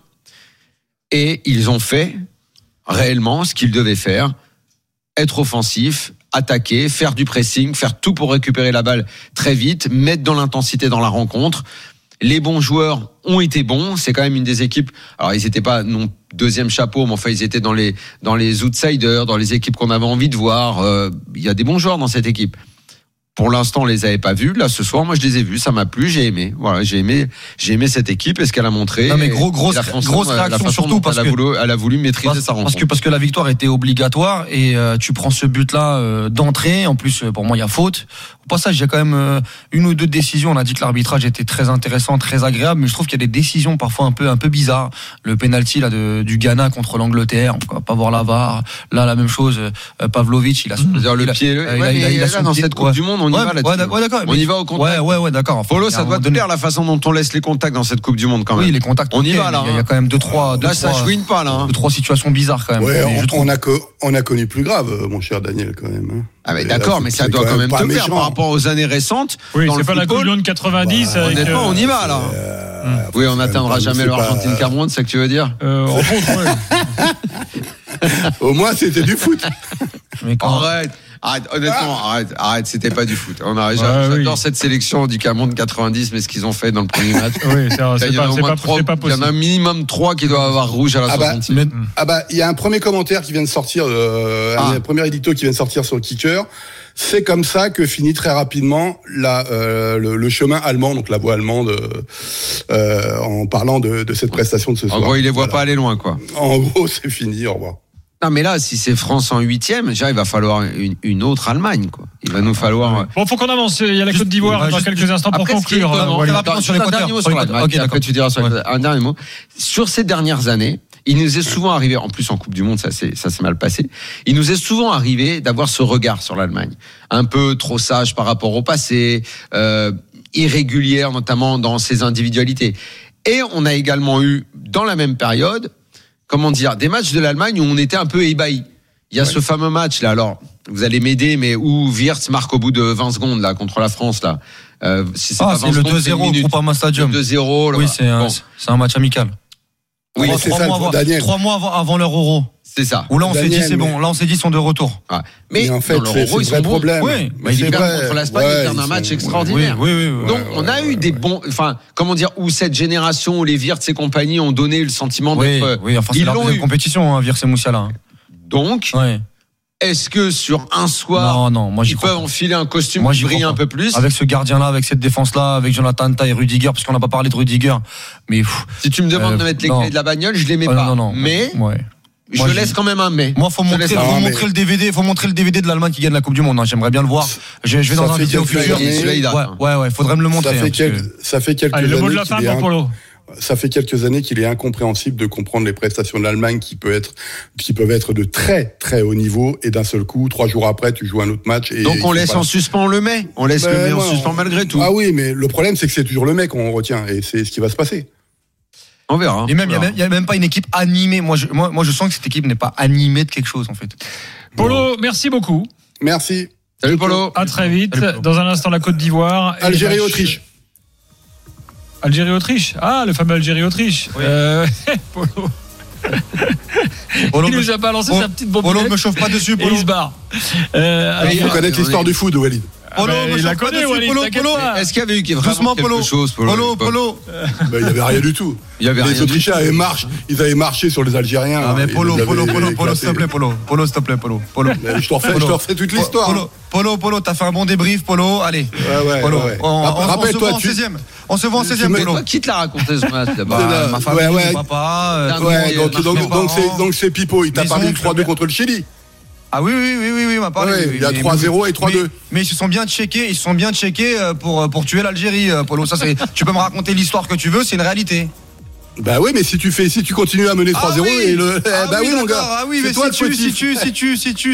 Et ils ont fait réellement ce qu'ils devaient faire, être offensifs, attaquer, faire du pressing, faire tout pour récupérer la balle très vite, mettre dans l'intensité dans la rencontre. Les bons joueurs ont été bons, c'est quand même une des équipes. Alors ils n'étaient pas non deuxième chapeau, mais enfin ils étaient dans les outsiders, dans les équipes qu'on avait envie de voir. Il y a des bons joueurs dans cette équipe. Pour l'instant, on les avait pas vus. Là, ce soir, moi, je les ai vus. Ça m'a plu. J'ai aimé. Voilà, j'ai aimé cette équipe et ce qu'elle a montré. Non, mais grosse réaction surtout parce que elle a voulu maîtriser sa rencontre. Parce que la victoire était obligatoire et tu prends ce but-là d'entrée. En plus, pour moi, il y a faute. Au passage, il y a quand même une ou deux décisions. On a dit que l'arbitrage était très intéressant, très agréable, mais je trouve qu'il y a des décisions parfois un peu bizarres. Le penalty là du Ghana contre l'Angleterre, on va pas voir la VAR. Là, la même chose. Pavlovic, il a le pied. Il a dans cette Coupe du Monde. On y va là-dessus. D'accord. On y va au contact. Ouais, d'accord. Polo, ça doit te plaire la façon dont on laisse les contacts dans cette Coupe du Monde quand même. Oui, les contacts. On y va là. Il y a quand même 2-3. Là, ça chouine pas là. 2-3 situations bizarres quand même. Ouais, on a connu plus grave, mon cher Daniel, quand même. Ah mais d'accord, mais ça doit quand même te plaire par rapport aux années récentes. Oui, c'est pas la Coupe du Monde 90. Honnêtement, on y va là. Oui, on n'atteindra jamais l'Argentine Cameroun, c'est ce que tu veux dire. Au moins, c'était du foot. Arrête, c'était pas du foot. J'adore cette sélection du Cameroun 90, mais ce qu'ils ont fait dans le premier match. Oui, c'est pas possible. Il y en a un minimum 3 qui doivent avoir rouge à la 60e. Il y a un premier commentaire qui vient de sortir, un premier édito qui vient de sortir sur le Kicker. C'est comme ça que finit très rapidement le chemin allemand, donc la voie allemande, en parlant de cette prestation de ce soir. En gros, il les voit pas aller loin, quoi. En gros, c'est fini, au revoir. Non, mais là, si c'est France en 8e, déjà, il va falloir une autre Allemagne, quoi. Il va nous falloir. Bon, faut qu'on avance. Il y a la Côte d'Ivoire dans quelques instants pour conclure. Un dernier mot sur l'Équateur. Après, tu diras un dernier mot. Sur ces dernières années, il nous est souvent arrivé, en plus en Coupe du Monde, ça s'est mal passé, il nous est souvent arrivé d'avoir ce regard sur l'Allemagne. Un peu trop sage par rapport au passé, irrégulière notamment dans ses individualités. Et on a également eu, dans la même période, des matchs de l'Allemagne où on était un peu ébahis. Il y a ce fameux match là, alors vous allez m'aider, mais où Wirtz marque au bout de 20 secondes là contre la France là. Si c'est pas 20 secondes, le 2-0 au Groupama Stadium. 2-0. Là, oui, c'est un match amical. Oui, c'est ça, Daniel. 3 mois avant leur Euro. C'est ça. Où là on s'est dit c'est bon. Là on s'est dit ils sont de retour. Ah. Mais en fait, c'est le vrai problème. Oui. Ils perdent contre l'Espagne, ils perdent un match extraordinaire. Oui. Donc on a eu des bons. Enfin, où cette génération où les Wirtz et compagnie ont donné le sentiment d'être. Oui. Enfin c'est leur deuxième compétition, Wirtz et Moussiala. Donc. Est-ce que sur un soir, ils peuvent enfiler un costume qui brille un peu plus? Avec ce gardien-là, avec cette défense-là, avec Jonathan Tah et Rudiger, parce qu'on n'a pas parlé de Rudiger. Mais si tu me demandes de mettre les clés de la bagnole, je les mets pas. Non. Mais je laisse quand même un mais. Moi, faut montrer le DVD. Faut montrer le DVD de l'Allemagne qui gagne la Coupe du Monde. J'aimerais bien le voir. Je vais dans un vidéo futur. Ouais. Faudrait me le montrer. Ça fait quelques années. Le mot de la fin pour Polo. Ça fait quelques années qu'il est incompréhensible de comprendre les prestations de l'Allemagne qui peuvent être de très très haut niveau et d'un seul coup 3 jours après tu joues un autre match et donc on laisse en suspens le mai. On laisse le mai en suspens malgré tout. Ah oui, mais le problème c'est que c'est toujours le mai qu'on retient et c'est ce qui va se passer. On verra. Et même, il n'y a même pas une équipe animée. Moi, je sens que cette équipe n'est pas animée de quelque chose, en fait. Polo, merci beaucoup. Merci. Salut Polo. À très vite. Dans un instant, la Côte d'Ivoire. Algérie-Autriche. Algérie-Autriche. Ah, le fameux Algérie-Autriche. Oui. Polo. Il nous a balancé sa petite bombe. Polo, me chauffe pas dessus, Polo. Et il se barre. Il faut connaître l'histoire du foot, Walid. Polo, il la connaît, Walid. Polo. Est-ce qu'il y avait eu vraiment quelque chose, Polo. Il n'y avait rien du tout. Les Autrichiens ils avaient marché sur les Algériens. Ah, mais Polo, s'il te plaît, Polo. Polo, s'il te plaît, Polo. Je te refais toute l'histoire. Polo, t'as fait un bon débrief, Polo. Allez. Polo. Rappelle-toi, on se voit en 16e, Polo. Toi, qui te l'a raconté ce match d'abord? Ma famille, mon papa. Donc c'est Pipo, il t'a parlé de 3-2 contre le Chili. Ah oui, il m'a parlé. Il y a 3-0 et 3-2. Mais ils se sont bien checkés pour tuer l'Algérie, Polo. Ça, tu peux me raconter l'histoire que tu veux, c'est une réalité. Bah oui, mais si tu continues à mener 3-0 et le. Bah oui, mon gars. Ah oui, mais si